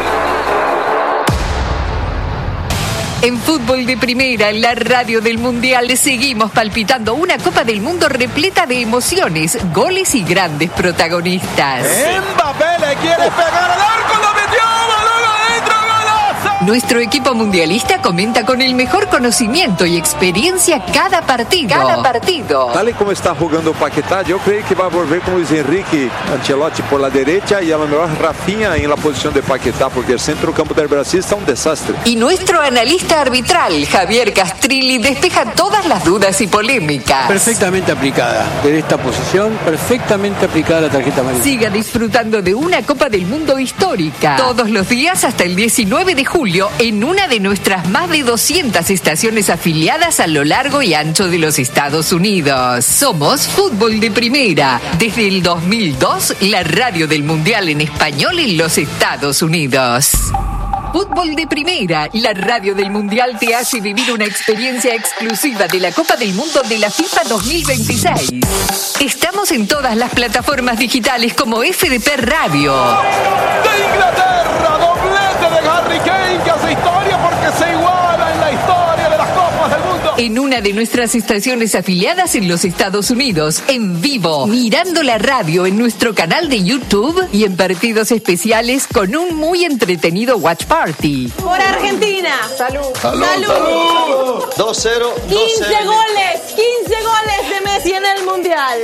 En fútbol de primera, la radio del Mundial, seguimos palpitando una Copa del Mundo repleta de emociones, goles y grandes protagonistas. Mbappé le quiere pegar al arco, lo metió, balón adentro, golazo. Nuestro equipo mundialista comenta con el mejor conocimiento y experiencia cada partido. Cada partido. Tal y como está jugando Paquetá, yo creo que va a volver con Luis Enrique Ancelotti por la derecha y a lo mejor Rafinha en la posición de Paquetá, porque el centro campo del Brasil está un desastre. Y nuestro analista arbitral, Javier Castrilli, despeja todas las dudas y polémicas. Perfectamente aplicada. De esta posición, perfectamente aplicada la tarjeta amarilla. Siga disfrutando de una Copa del Mundo histórica. Todos los días hasta el diecinueve de julio en una de nuestras más de doscientas estaciones afiliadas a lo largo y ancho de los Estados Unidos. Somos Fútbol de Primera. Desde el dos mil dos, la radio del Mundial en español en los Estados Unidos. Fútbol de Primera, la radio del Mundial te hace vivir una experiencia exclusiva de la Copa del Mundo de la FIFA dos mil veintiséis. Estamos en todas las plataformas digitales como F D P Radio. De Inglaterra, doblete de Harry Kane, que hace historia porque se iguala en la historia de las Copas del Mundo. En una de nuestras estaciones afiliadas en los Estados Unidos, en vivo, mirando la radio en nuestro canal de YouTube y en partidos especiales con un muy entretenido Watch Party. Por Argentina. Salud. Salud. Salud. dos cero. quince goles. quince goles de Messi en el Mundial.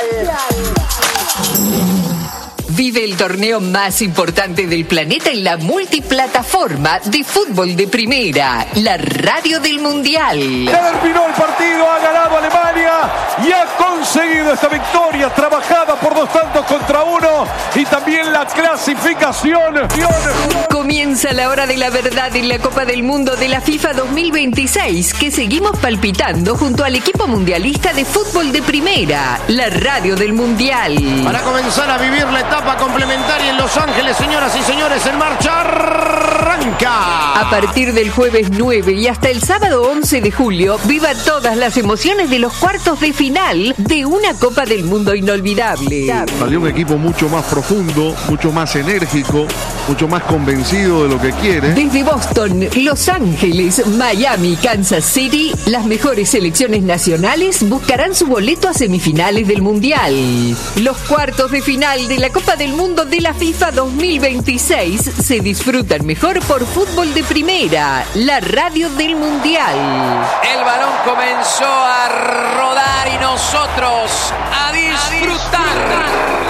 Vive el torneo más importante del planeta en la multiplataforma de fútbol de primera, la radio del Mundial. Terminó el partido, ha ganado Alemania y ha conseguido esta victoria trabajada por dos tantos contra uno y también la clasificación. Comienza la hora de la verdad en la Copa del Mundo de la FIFA dos mil veintiséis, que seguimos palpitando junto al equipo mundialista de fútbol de primera, la radio del Mundial. Para comenzar a vivir la etapa complementaria en Los Ángeles, señoras y señores, en marcha arranca. A partir del jueves nueve y hasta el sábado once de julio, viva todas las emociones de los cuartos de final de una Copa del Mundo inolvidable. Salió un equipo mucho más profundo, mucho más enérgico, mucho más convencido de lo que quiere. Desde Boston, Los Ángeles, Miami, Kansas City, las mejores selecciones nacionales buscarán su boleto a semifinales del Mundial. Los cuartos de final de la Copa del Mundo de la FIFA dos mil veintiséis se disfrutan mejor por fútbol de primera, la radio del Mundial. El balón comenzó a rodar y nosotros a disfrutar.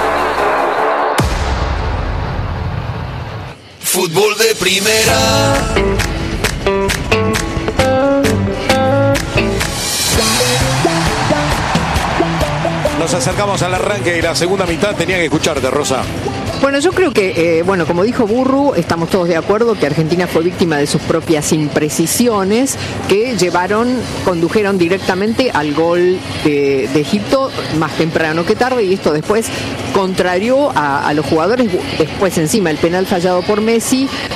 Fútbol de primera. Nos acercamos al arranque de la segunda mitad. Tenía que escucharte, Rosa. Bueno, yo creo que, eh, bueno, como dijo Burru, estamos todos de acuerdo que Argentina fue víctima de sus propias imprecisiones que llevaron, condujeron directamente al gol de, de Egipto más temprano que tarde, y esto después contrarió a, a los jugadores. Después encima el penal fallado por Messi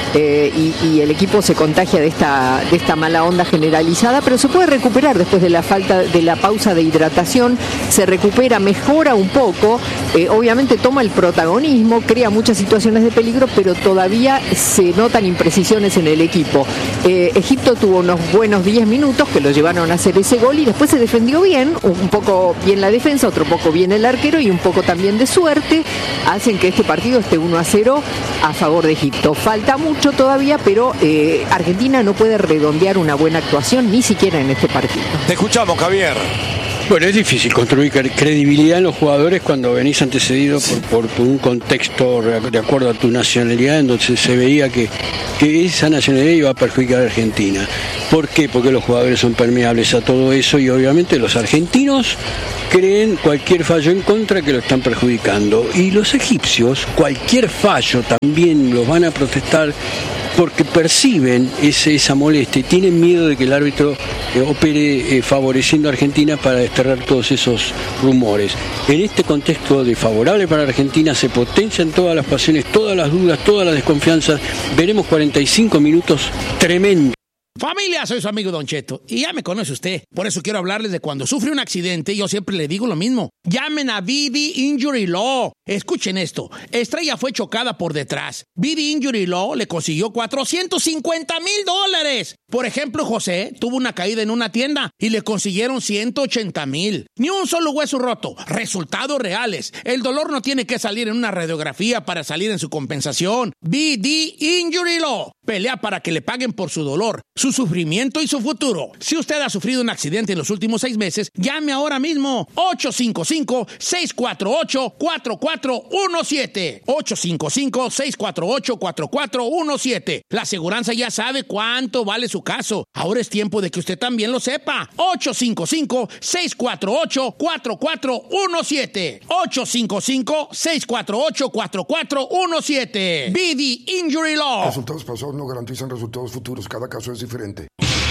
eh, y, y el equipo se contagia de esta, de esta mala onda generalizada, pero se puede recuperar después de la falta de la pausa de hidratación, se recupera, mejora un poco, eh, obviamente toma el protagonismo, crea muchas situaciones de peligro, pero todavía se notan imprecisiones en el equipo. Eh, Egipto tuvo unos buenos diez minutos que lo llevaron a hacer ese gol y después se defendió bien, un poco bien la defensa, otro poco bien el arquero y un poco también de suerte, hacen que este partido esté uno a cero a favor de Egipto. Falta mucho todavía, pero eh, Argentina no puede redondear una buena actuación ni siquiera en este partido. Te escuchamos, Javier. Bueno, es difícil construir credibilidad en los jugadores cuando venís antecedido por, por, por un contexto de acuerdo a tu nacionalidad, en donde se veía que, que esa nacionalidad iba a perjudicar a Argentina. ¿Por qué? Porque los jugadores son permeables a todo eso y obviamente los argentinos creen cualquier fallo en contra que lo están perjudicando. Y los egipcios, cualquier fallo también los van a protestar porque perciben ese, esa molestia y tienen miedo de que el árbitro eh, opere eh, favoreciendo a Argentina para desterrar todos esos rumores. En este contexto desfavorable para Argentina se potencian todas las pasiones, todas las dudas, todas las desconfianzas. Veremos cuarenta y cinco minutos tremendos. Familia, soy su amigo Don Cheto y ya me conoce usted. Por eso quiero hablarles de cuando sufre un accidente. Yo siempre le digo lo mismo. Llamen a V D Injury Law. Escuchen esto. Estrella fue chocada por detrás. V D Injury Law le consiguió cuatrocientos cincuenta mil dólares. Por ejemplo, José tuvo una caída en una tienda y le consiguieron ciento ochenta mil. Ni un solo hueso roto. Resultados reales. El dolor no tiene que salir en una radiografía para salir en su compensación. V D Injury Law. Pelea para que le paguen por su dolor, su sufrimiento y su futuro. Si usted ha sufrido un accidente en los últimos seis meses, llame ahora mismo. ocho cinco cinco, seis cuatro ocho, cuatro cuatro uno siete. ocho cinco cinco, seis cuatro ocho, cuatro cuatro uno siete. La aseguranza ya sabe cuánto vale su caso. Ahora es tiempo de que usted también lo sepa. ocho cinco cinco, seis cuatro ocho, cuatro cuatro uno siete. ocho cinco cinco, seis cuatro ocho, cuatro cuatro uno siete. V D Injury Law. Resultados pasados no garantizan resultados futuros. Cada caso es diferente.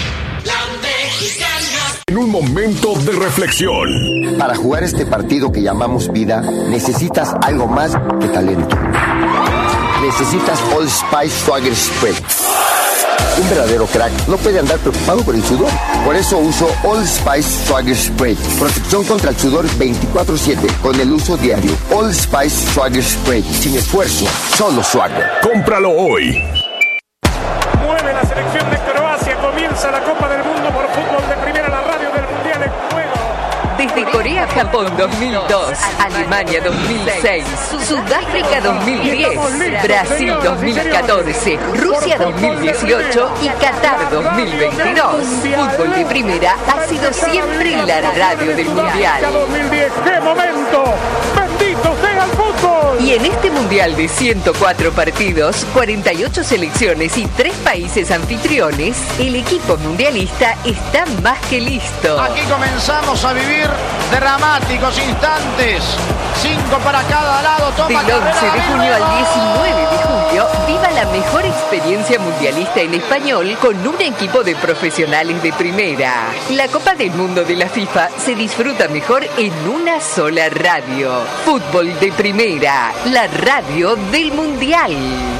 En un momento de reflexión. Para jugar este partido que llamamos vida, necesitas algo más que talento. Necesitas Old Spice Swagger Spray. Un verdadero crack no puede andar preocupado por el sudor. Por eso uso Old Spice Swagger Spray. Protección contra el sudor veinticuatro siete con el uso diario. Old Spice Swagger Spray. Sin esfuerzo, solo swagger. Cómpralo hoy. Mueve la selección de Croacia. Comienza la Copa del Mundo por fútbol de primera, la radio del Mundial en juego. Desde Corea-Japón dos mil dos, Alemania dos mil seis, Sudáfrica dos mil diez, Brasil dos mil catorce, Rusia dos mil dieciocho y Qatar dos mil veintidós. Fútbol de primera ha sido siempre la radio del Mundial. dos mil diez, ¡qué momento! ¡Bendito sea el fútbol! Y en este Mundial de ciento cuatro partidos, cuarenta y ocho selecciones y tres países anfitriones, el equipo mundialista está más que listo. Aquí comenzamos a vivir dramáticos instantes. Cinco para cada lado. Toma Del once de junio al diecinueve de julio, viva la mejor experiencia mundialista en español con un equipo de profesionales de primera. La Copa del Mundo de la FIFA se disfruta mejor en una sola radio. Fútbol de primera, la radio del Mundial.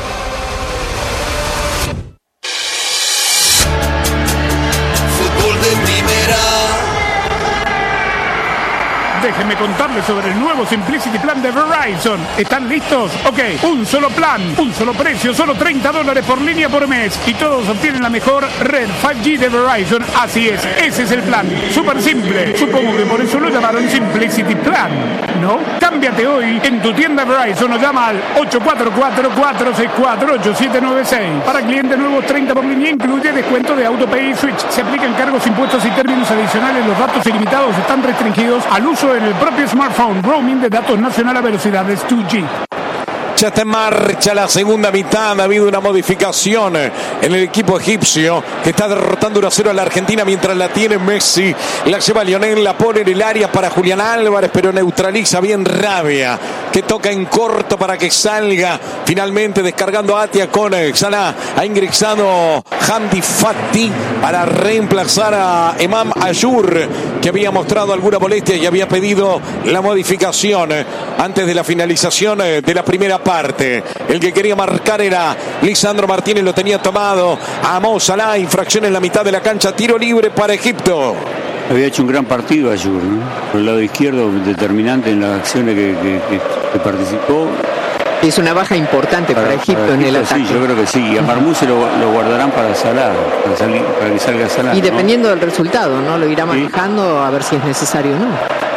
Fútbol de primera. Déjenme contarles sobre el nuevo Simplicity Plan de Verizon. ¿Están listos? Ok, un solo plan, un solo precio, solo treinta dólares por línea por mes. Y todos obtienen la mejor red cinco G de Verizon. Así es, ese es el plan. Súper simple. Supongo que por eso lo llamaron Simplicity Plan, ¿no? Cámbiate hoy en tu tienda Verizon o llama al ocho cuatro cuatro, cuatro seis cuatro, ocho siete nueve seis. Para clientes nuevos, treinta por línea, incluye descuento de AutoPay y Switch. Se aplican cargos, impuestos y términos adicionales. Los datos ilimitados están restringidos al uso en el propio smartphone. Roaming de datos nacional a velocidades dos G. Ya está en marcha la segunda mitad. Ha habido una modificación en el equipo egipcio que está derrotando uno a cero a la Argentina mientras la tiene Messi. La lleva Lionel, la pone en el área para Julián Álvarez, pero neutraliza bien Rabia, que toca en corto para que salga. Finalmente descargando a Atia con Salah. Ha ingresado Hamdi Fati para reemplazar a Emam Ayur. que había mostrado alguna molestia y había pedido la modificación antes de la finalización de la primera parte. El que quería marcar era Lisandro Martínez, lo tenía tomado a Mo Salah, infracción en la mitad de la cancha, tiro libre para Egipto. Había hecho un gran partido Ayur, ¿no? Por el lado izquierdo, determinante en las acciones que, que, que, que participó. Es una baja importante para, para Egipto para en Egipto, el ataque. Sí, yo creo que sí. Y a Marmú se lo, lo guardarán para Salah, para, salir, para que salga Salah. Y dependiendo, ¿no?, del resultado, ¿no? Lo irá manejando, sí, a ver si es necesario o no.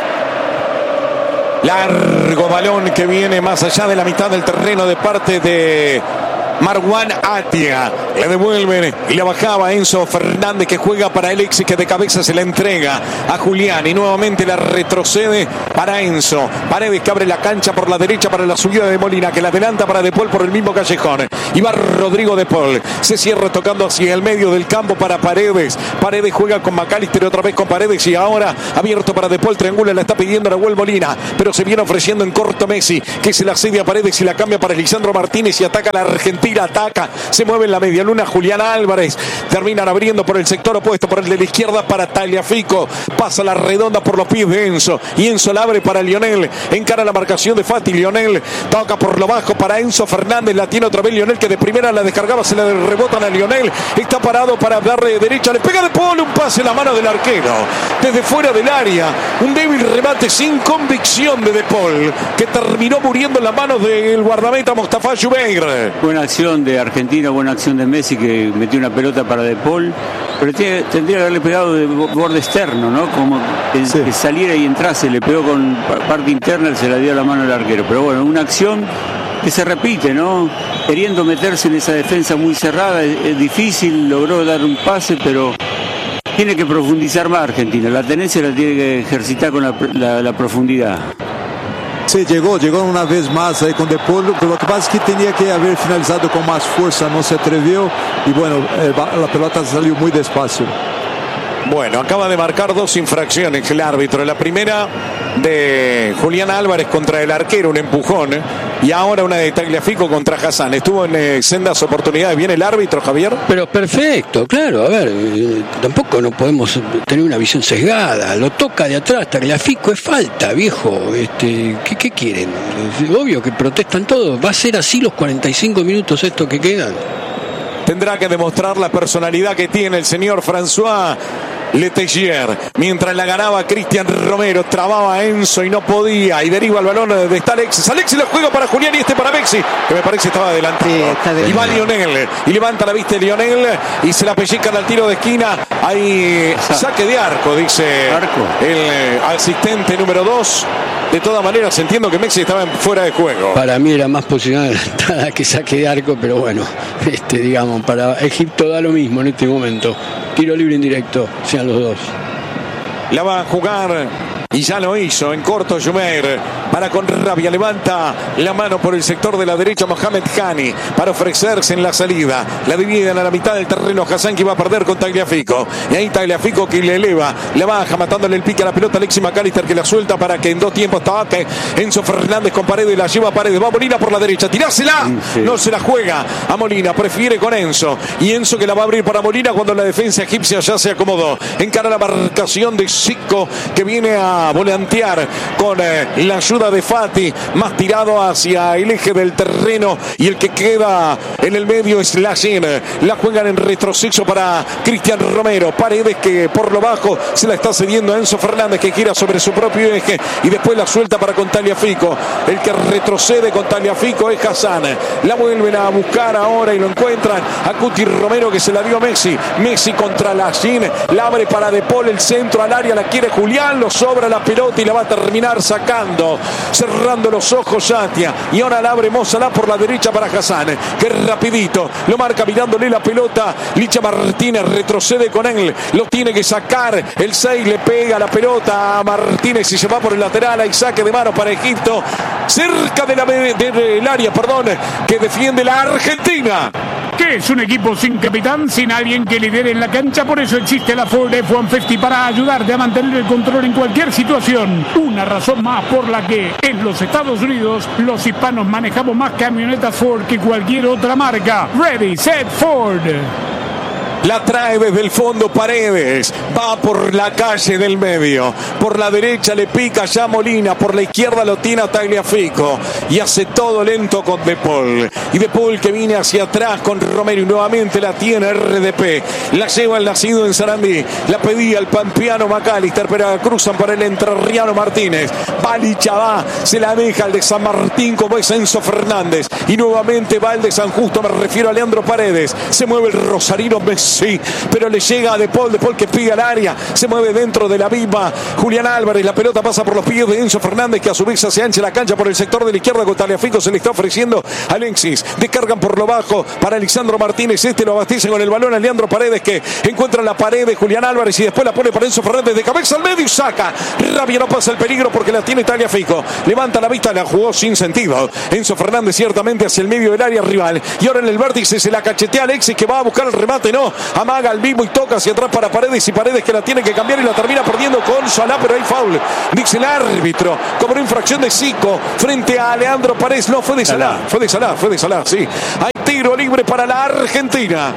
Largo balón que viene más allá de la mitad del terreno de parte de Marwan Atia. Le devuelven y la bajaba Enzo Fernández, que juega para Alexis, que de cabeza se la entrega a Julián y nuevamente la retrocede para Enzo. Paredes que abre la cancha por la derecha para la subida de Molina, que la adelanta para De Paul por el mismo callejón. Y va Rodrigo De Paul. Se cierra tocando hacia el medio del campo para Paredes. Paredes juega con McAllister, otra vez con Paredes y ahora abierto para De Paul. Triangula, la está pidiendo Nahuel Molina, pero se viene ofreciendo en corto Messi, que se la cede a Paredes y la cambia para Lisandro Martínez y ataca a la Argentina. Ataca, se mueve en la media luna Julián Álvarez. Terminan abriendo por el sector opuesto, por el de la izquierda para Tagliafico. Pasa la redonda por los pies de Enzo. Y Enzo la abre para Lionel. Encara la marcación de Fati. Lionel toca por lo bajo para Enzo Fernández. La tiene otra vez Lionel, que de primera la descargaba. Se la rebotan a Lionel. Está parado para darle de derecha. Le pega De Paul. Un pase en la mano del arquero. Desde fuera del área. Un débil remate sin convicción de De Paul, que terminó muriendo en las manos del guardameta Mostafa Jubeir. Buena acción de Argentina, buena acción de Messi, que metió una pelota para De Paul, pero tiene, tendría que haberle pegado de borde externo, ¿no? Como que, sí, que saliera y entrase, le pegó con parte interna, se la dio a la mano del arquero. Pero bueno, una acción que se repite, ¿no? Queriendo meterse en esa defensa muy cerrada, es, es difícil, logró dar un pase, pero tiene que profundizar más Argentina. La tenencia la tiene que ejercitar con la, la, la profundidad. Sí, llegó, llegó una vez más ahí con De Paul, pero lo que pasa es que tenía que haber finalizado con más fuerza, no se atrevió y bueno, eh, la pelota salió muy despacio. Bueno, acaba de marcar dos infracciones el árbitro. La primera de Julián Álvarez contra el arquero, un empujón, ¿eh? Y ahora una de Tagliafico contra Hassan. Estuvo en eh, sendas oportunidades. ¿Viene el árbitro, Javier? Pero perfecto, claro. A ver, eh, tampoco no podemos tener una visión sesgada. Lo toca de atrás, Tagliafico, es falta, viejo. Este, ¿qué, qué quieren? Es obvio que protestan todos. ¿Va a ser así los cuarenta y cinco minutos estos que quedan? Tendrá que demostrar la personalidad que tiene el señor François Letelier. Mientras la ganaba Cristian Romero, trababa a Enzo y no podía, y deriva el balón de está Alexis. Alexis lo juega para Julián y este para Messi, que me parece estaba adelantado. Sí, y va Lionel, y levanta la vista de Lionel y se la pellizcan al tiro de esquina. Hay saque de arco, dice arco. el asistente número dos. De todas maneras, entiendo que Messi estaba fuera de juego. Para mí era más posición adelantada que saque de arco, pero bueno, este, digamos, para Egipto da lo mismo en este momento. Tiro libre indirecto, sean los dos. La va a jugar y ya lo hizo en corto Jumeir. Para con rabia levanta la mano por el sector de la derecha Mohamed Hani para ofrecerse en la salida. La dividen a la mitad del terreno Hassan, que va a perder con Tagliafico. Y ahí Tagliafico que le eleva, la baja matándole el pique a la pelota. Alexis McAllister que la suelta para que en dos tiempos tabate. Enzo Fernández con Paredes, la lleva a Paredes. Va Molina por la derecha, tirásela. Sí. No se la juega a Molina, prefiere con Enzo. Y Enzo que la va a abrir para Molina cuando la defensa egipcia ya se acomodó. Encara la marcación de Zico, que viene a volantear con eh, la ayuda de Fati, más tirado hacia el eje del terreno, y el que queda en el medio es Lachin. La juegan en retroceso para Cristian Romero. Paredes que por lo bajo se la está cediendo a Enzo Fernández, que gira sobre su propio eje y después la suelta para con Tagliafico. El que retrocede con Tagliafico es Hassan. La vuelven a buscar ahora y lo encuentran a Cuti Romero, que se la dio a Messi. Messi contra Lachin, la abre para De Paul, el centro al área, la quiere Julián, lo sobra la pelota y la va a terminar sacando, cerrando los ojos Atia. Y ahora la abre Mo Salah por la derecha para Hassan, que rapidito lo marca mirándole la pelota. Licha Martínez retrocede con él, lo tiene que sacar. El seis le pega la pelota a Martínez y se va por el lateral. Hay saque de mano para Egipto, cerca de la, de, del área, perdón, que defiende la Argentina. ¿Qué es un equipo sin capitán, sin alguien que lidere en la cancha? Por eso existe la Ford F ciento cincuenta para ayudarte a mantener el control en cualquier situación. Una razón más por la que en los Estados Unidos los hispanos manejamos más camionetas Ford que cualquier otra marca. Ready, set, Ford. La trae desde el fondo Paredes. Va por la calle del medio. Por la derecha le pica ya Molina. Por la izquierda lo tiene a Tagliafico. Y hace todo lento con De Paul. Y De Paul que viene hacia atrás con Romero. Y nuevamente la tiene R D P. La lleva el nacido en Sarandí. La pedía el pampeano McAllister. Pero cruzan para el entrerriano Martínez. Balicha va. Se la deja el de San Martín como es Enzo Fernández. Y nuevamente va el de San Justo. Me refiero a Leandro Paredes. Se mueve el rosarino Messi. Sí, pero le llega a De Paul, De Paul que pide al área, se mueve dentro de la misma Julián Álvarez, la pelota pasa por los pies de Enzo Fernández que a su vez se ancha la cancha por el sector de la izquierda con Tagliafico, se le está ofreciendo a Alexis, descargan por lo bajo para Lisandro Martínez, este lo abastece con el balón a Leandro Paredes que encuentra la pared de Julián Álvarez y después la pone para Enzo Fernández de cabeza al medio y saca, Rabia no pasa el peligro porque la tiene Tagliafico, levanta la vista, la jugó sin sentido, Enzo Fernández ciertamente hacia el medio del área rival y ahora en el vértice se la cachetea Alexis que va a buscar el remate, no, amaga al mismo y toca hacia atrás para Paredes y Paredes que la tiene que cambiar y la termina perdiendo con Salah, pero hay foul, dice el árbitro, cobró infracción de Zico frente a Leandro Paredes, no fue de Salah, fue de Salah, fue de Salah, sí, hay tiro libre para la Argentina.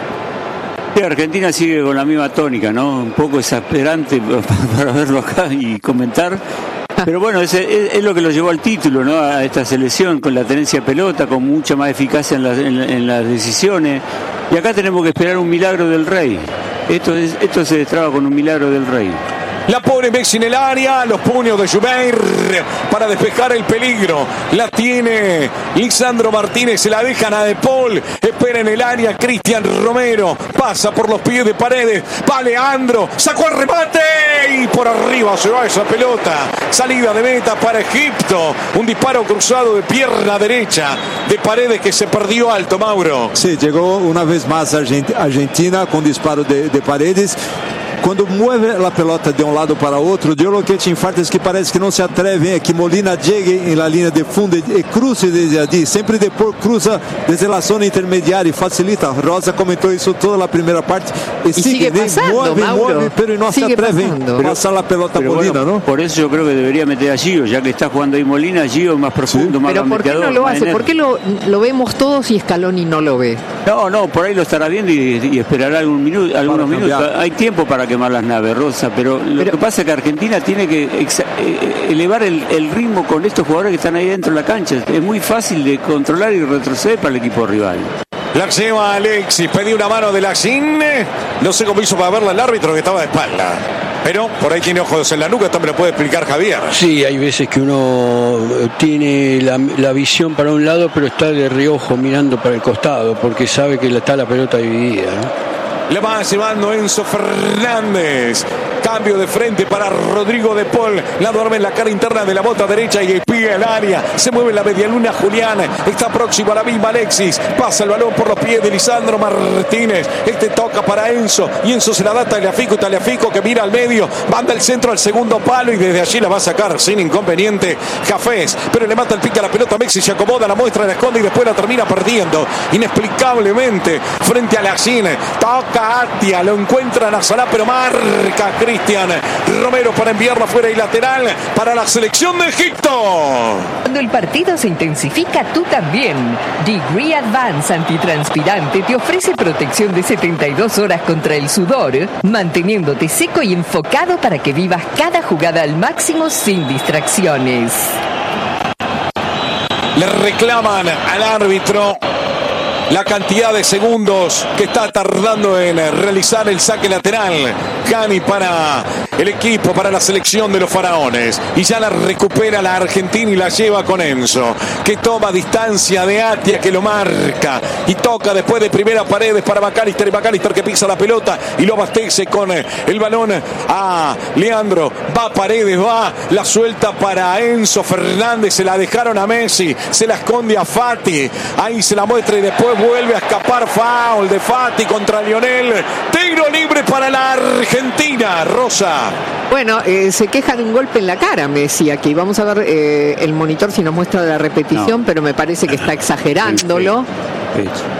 Sí, Argentina sigue con la misma tónica, ¿no? Un poco exasperante para verlo acá y comentar. Pero bueno, es, es, es lo que lo llevó al título, ¿no? A esta selección, con la tenencia de pelota, con mucha más eficacia en, la, en, en las decisiones. Y acá tenemos que esperar un milagro del Rey. Esto, es, esto se destraba con un milagro del Rey. La pone Messi en el área, los puños de Jubeir para despejar el peligro. La tiene Lisandro Martínez, se la dejan a De Paul. Espera en el área Cristian Romero. Pasa por los pies de Paredes. Va Leandro, sacó el remate y por arriba se va esa pelota. Salida de meta para Egipto. Un disparo cruzado de pierna derecha de Paredes que se perdió alto, Mauro. Sí, llegó una vez más Argentina con disparo de, de Paredes. Quando mueve a pelota de um lado para outro, eu lo que te infarta é que parece que não se atrevem, é que Molina chegue na linha de fundo e, e cruze desde ali, sempre depois cruza desde a zona intermediária e facilita. Rosa comentou isso toda a primeira parte e, e sigue, sigue pasando, mueve, Mauro. mueve, pero no se atreven a pasar la pelota a Molina, bueno, ¿no? Por eso yo creo que debería meter a Gio, ya que está jugando ahí Molina, Gio más profundo, sí. Más pero ¿por qué no lo hace? ¿Por qué lo, lo vemos todos y Scaloni no lo ve? No, no, por ahí lo estará viendo y, y esperará algún minuto, algunos para minutos. Cambiar. Hay tiempo para quemar las naves, Rosa, pero lo pero, que pasa es que Argentina tiene que exa, eh, elevar el, el ritmo con estos jugadores que están ahí dentro de la cancha. Es muy fácil de controlar y retroceder para el equipo rival. La lleva Alexis, pedí una mano de Lacín, no sé cómo hizo para verla el árbitro que estaba de espalda. Pero por ahí tiene ojos en la nuca, esto me lo puede explicar Javier. Sí, hay veces que uno tiene la, la visión para un lado, pero está de reojo mirando para el costado, porque sabe que está la pelota dividida, ¿no? Le va llevando Enzo Fernández. Cambio de frente para Rodrigo De Paul. La duerme en la cara interna de la bota derecha y pide el área. Se mueve la medialuna Julián. Está próximo a la misma Alexis. Pasa el balón por los pies de Lisandro Martínez. Este toca para Enzo. Y Enzo se la da a Tagliafico. Tagliafico que mira al medio. Manda el centro al segundo palo y desde allí la va a sacar sin inconveniente Jafés. Pero le mata el pique a la pelota. Messi se acomoda, la muestra, la esconde y después la termina perdiendo. Inexplicablemente frente a la China. Toca Atia. Lo encuentran a Salah, pero marca Cristian Romero para enviarla fuera y lateral para la selección de Egipto. Cuando el partido se intensifica, tú también. Degree Advance antitranspirante te ofrece protección de setenta y dos horas contra el sudor, manteniéndote seco y enfocado para que vivas cada jugada al máximo sin distracciones. Le reclaman al árbitro la cantidad de segundos que está tardando en realizar el saque lateral. Cani para el equipo, para la selección de los faraones. Y ya la recupera la Argentina y la lleva con Enzo, que toma distancia de Atia, que lo marca. Y toca después de primera Paredes para McAllister. Y McAllister que pisa la pelota y lo abastece con el balón a Leandro. Va Paredes, va, la suelta para Enzo Fernández. Se la dejaron a Messi. Se la esconde a Fati. Ahí se la muestra y después vuelve a escapar. Foul de Fati contra Lionel. Tiro libre para la Argentina. Rosa. Bueno, eh, se queja de un golpe en la cara Messi aquí. Vamos a ver eh, el monitor si nos muestra la repetición, no. Pero me parece que está exagerándolo. Sí, sí.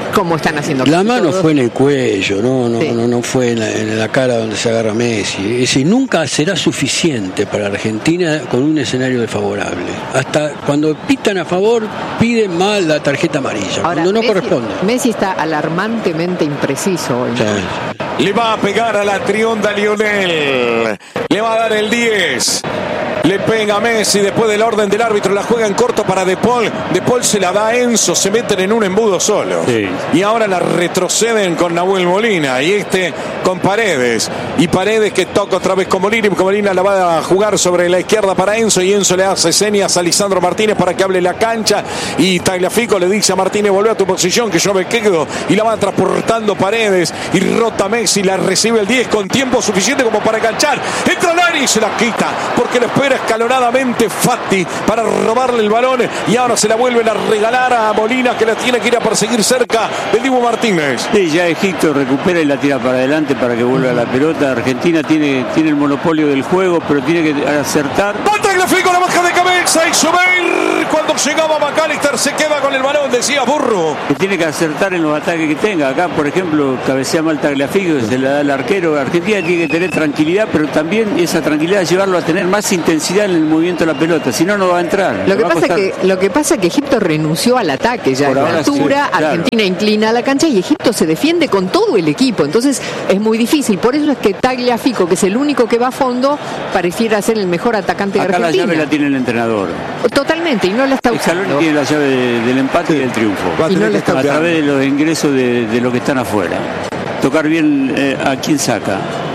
como están haciendo. La mano todos. Fue en el cuello, no, no, sí. no, no fue en la, en la cara donde se agarra Messi. Es decir, nunca será suficiente para Argentina con un escenario desfavorable. Hasta cuando pitan a favor, piden mal la tarjeta amarilla. Ahora, cuando no Messi, corresponde. Messi está alarmantemente impreciso hoy. Sí, ¿no? sí. Le va a pegar a la trionda Lionel. Le va a dar el diez. Le pega a Messi después del orden del árbitro. La juega en corto para De Paul. De Paul se la da a Enzo. Se meten en un embudo solo. Sí. Y ahora la retroceden con Nahuel Molina. Y este con Paredes. Y Paredes que toca otra vez con Molina. Y Molina la va a jugar sobre la izquierda para Enzo. Y Enzo le hace señas a Lisandro Martínez para que hable la cancha. Y Tagliafico le dice a Martínez: volvé a tu posición que yo me quedo. Y la va transportando Paredes. Y rota Messi. La recibe el diez con tiempo suficiente como para enganchar. Entra al área y se la quita. Porque lo espera escalonadamente Fatti para robarle el balón y ahora se la vuelven a regalar a Molina, que la tiene que ir a perseguir cerca del Dibu Martínez. Sí, ya Egipto recupera y la tira para adelante para que vuelva a la pelota. Argentina tiene, tiene el monopolio del juego, pero tiene que acertar. Tagliafico, la baja de cabeza y Sobeir. Cuando llegaba McAllister se queda con el balón, decía Burro. Que tiene que acertar en los ataques que tenga. Acá, por ejemplo, cabecea mal Tagliafico, se la da al arquero. Argentina tiene que tener tranquilidad, pero también esa tranquilidad llevarlo a tener más intensidad en el movimiento de la pelota, si no, no va a entrar. Lo que, pasa que, lo que pasa es que Egipto renunció al ataque ya. A la altura, sí, claro. Argentina inclina la cancha y Egipto se defiende con todo el equipo. Entonces es muy difícil. Por eso es que Tagliafico, que es el único que va a fondo, pareciera ser el mejor atacante Acá de Argentina. La llave la tiene el entrenador. Totalmente, y no la está usando. Scaloni tiene la llave de, del empate sí. y del triunfo. Y no la está a través de los ingresos de, de los que están afuera. Tocar bien eh, a quien saca.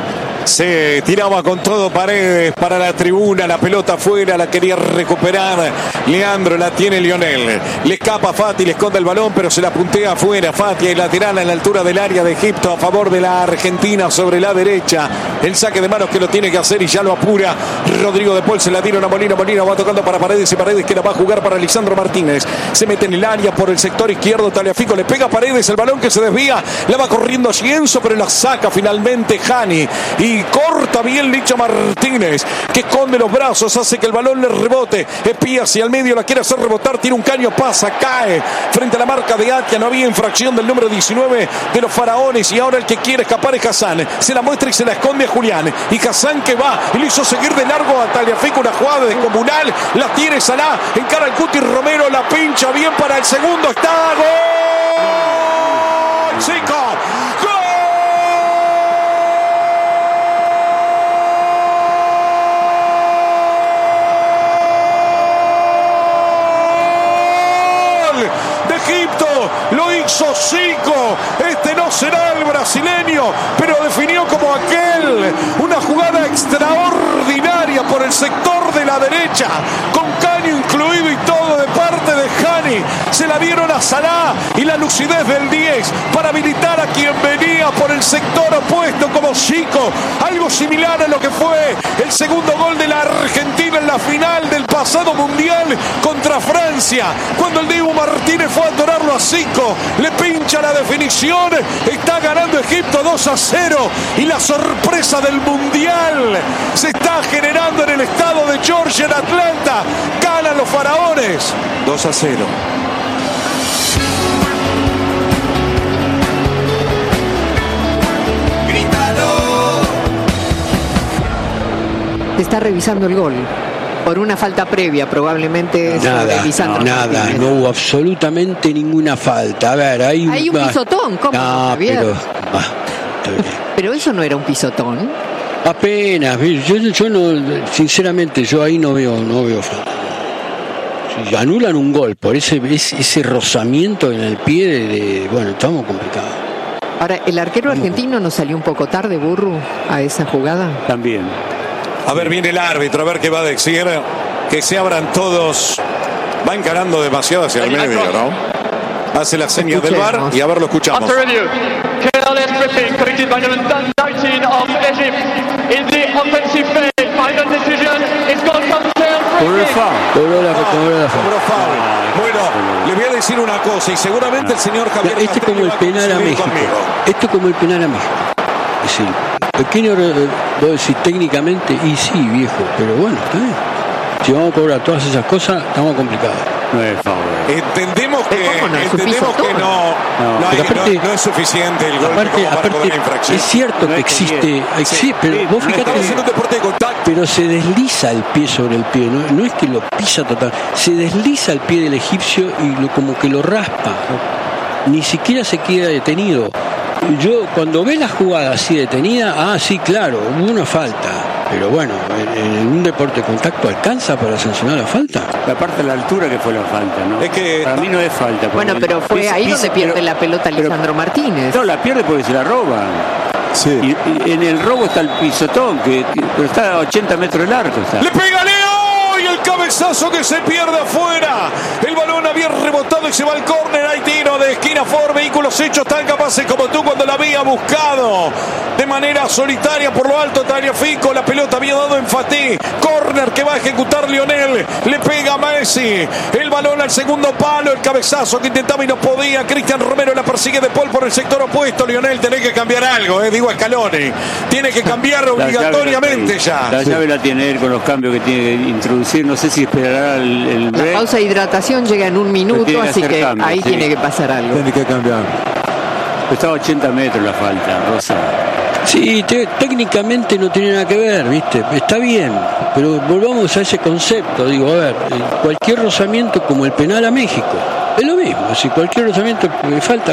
Se tiraba con todo Paredes para la tribuna, la pelota afuera, la quería recuperar Leandro, la tiene Lionel, le escapa Fati, le esconde el balón, pero se la puntea afuera. Fati y lateral en la altura del área de Egipto a favor de la Argentina sobre la derecha. El saque de manos que lo tiene que hacer y ya lo apura Rodrigo de Paul. Se la dieron a Molina, Molina va tocando para Paredes y Paredes que la va a jugar para Lisandro Martínez. Se mete en el área por el sector izquierdo. Tagliafico le pega a Paredes, el balón que se desvía, la va corriendo Cienzo, pero la saca finalmente Hani. Y Y corta bien Licha Martínez, que esconde los brazos, hace que el balón le rebote. Espía hacia el medio, la quiere hacer rebotar, tira un caño, pasa, cae frente a la marca de Atia. No había infracción del número diecinueve de los faraones. Y ahora el que quiere escapar es Hassan. Se la muestra y se la esconde a Julián. Y Hassan que va y le hizo seguir de largo a Tagliafico. Una jugada descomunal. La tiene Salah, encara al Cuti Romero, la pincha bien para el segundo. Está gol. Chico. Lo hizo Zico. Este no será el brasileño, pero definió como aquel. Una jugada extraordinaria por el sector de la derecha, con caño incluido y todo de parte de Hani. Se la dieron a Salah y la lucidez del diez para habilitar a quien venía por el sector opuesto como Zico. Algo similar a lo que fue el segundo gol de la Argentina en la final del pasado mundial contra Francia, cuando el Dibu Martínez fue a adorarlo a Zico, le pincha la definición. Está ganando Egipto dos a cero y la sorpresa del mundial se está generando en el estado de Georgia, en Atlanta. Ganan los faraones dos a cero. Se está revisando el gol por una falta previa, probablemente. Nada, no, nada, no hubo absolutamente ninguna falta. A ver, hay, hay un pisotón, ¿cómo? No, pero, ah, pero eso no era un pisotón. Apenas, yo, yo no, sinceramente, yo ahí no veo, no veo falta. Si anulan un gol por ese, ese, ese rozamiento en el pie de, de bueno, estamos complicados. Ahora, ¿el arquero argentino no salió un poco tarde, Burru, a esa jugada? También. A ver, viene el árbitro, a ver qué va a decir. Que se abran todos. Va encarando demasiado hacia el medio, ¿no? Hace la seña del V A R y a ver, lo escuchamos. After review, careless tripping committed by the nineteen of Egypt in the offensive phase. Final decision is called Cobró foul. Bueno, le voy a decir una cosa y seguramente el señor Javier. Este es como el penal a México. Esto es como el penal a México. Es decir, pequeño, voy a decir técnicamente, y sí, viejo, pero bueno, está bien. Si vamos a cobrar todas esas cosas, estamos complicados. No es favor. Entendemos que no? entendemos que no, no, no, hay, aparte, no, no es suficiente el golpe aparte, como para aparte, poder infracción. Es cierto no que existe, sí, sí, pero sí, vos no fíjate, estamos en un deporte de contacto. Pero se desliza el pie sobre el pie, no, no es que lo pisa total, se desliza el pie del egipcio y lo, como que lo raspa, ni siquiera se queda detenido. Yo cuando ve la jugada así detenida, ah, sí, claro, hubo una falta. Pero bueno, en, en un deporte de contacto alcanza para sancionar la falta. Aparte de la altura que fue la falta, ¿no? Es que para mí no es falta. Bueno, pero fue pisa, ahí pisa, donde pierde pero, la pelota Lisandro Martínez. No, la pierde porque se la roban. Sí. Y, y en el robo está el pisotón, que, que pero está a ochenta metros del arco. Está. ¡Le pega Leo! Y el cabezazo que se pierde afuera. El balón había rebotado y se va al córner. Hay tiro de esquina por vehículos hechos tan capaces como tú cuando la había buscado. De manera solitaria por lo alto Tagliafico. La pelota había dado en Fatih. Córner que va a ejecutar Lionel. Le pega a Messi. El balón al segundo palo. El cabezazo que intentaba y no podía. Cristian Romero la persigue de Paul por el sector opuesto. Lionel, tenés que cambiar algo, eh, digo a Scaloni. Tiene que cambiar obligatoriamente la ya. La llave la tiene él con los cambios que tiene que introducir. No sé si esperará el, el La pausa de hidratación llega en un minuto, que así que cambios, ahí sí. Tiene que pasar algo. Tiene que cambiar. Está a ochenta metros la falta, Rosa. Sí, te, técnicamente no tiene nada que ver, ¿viste? Está bien, pero volvamos a ese concepto. Digo, a ver, cualquier rozamiento como el penal a México, es lo mismo. Si cualquier rozamiento falta,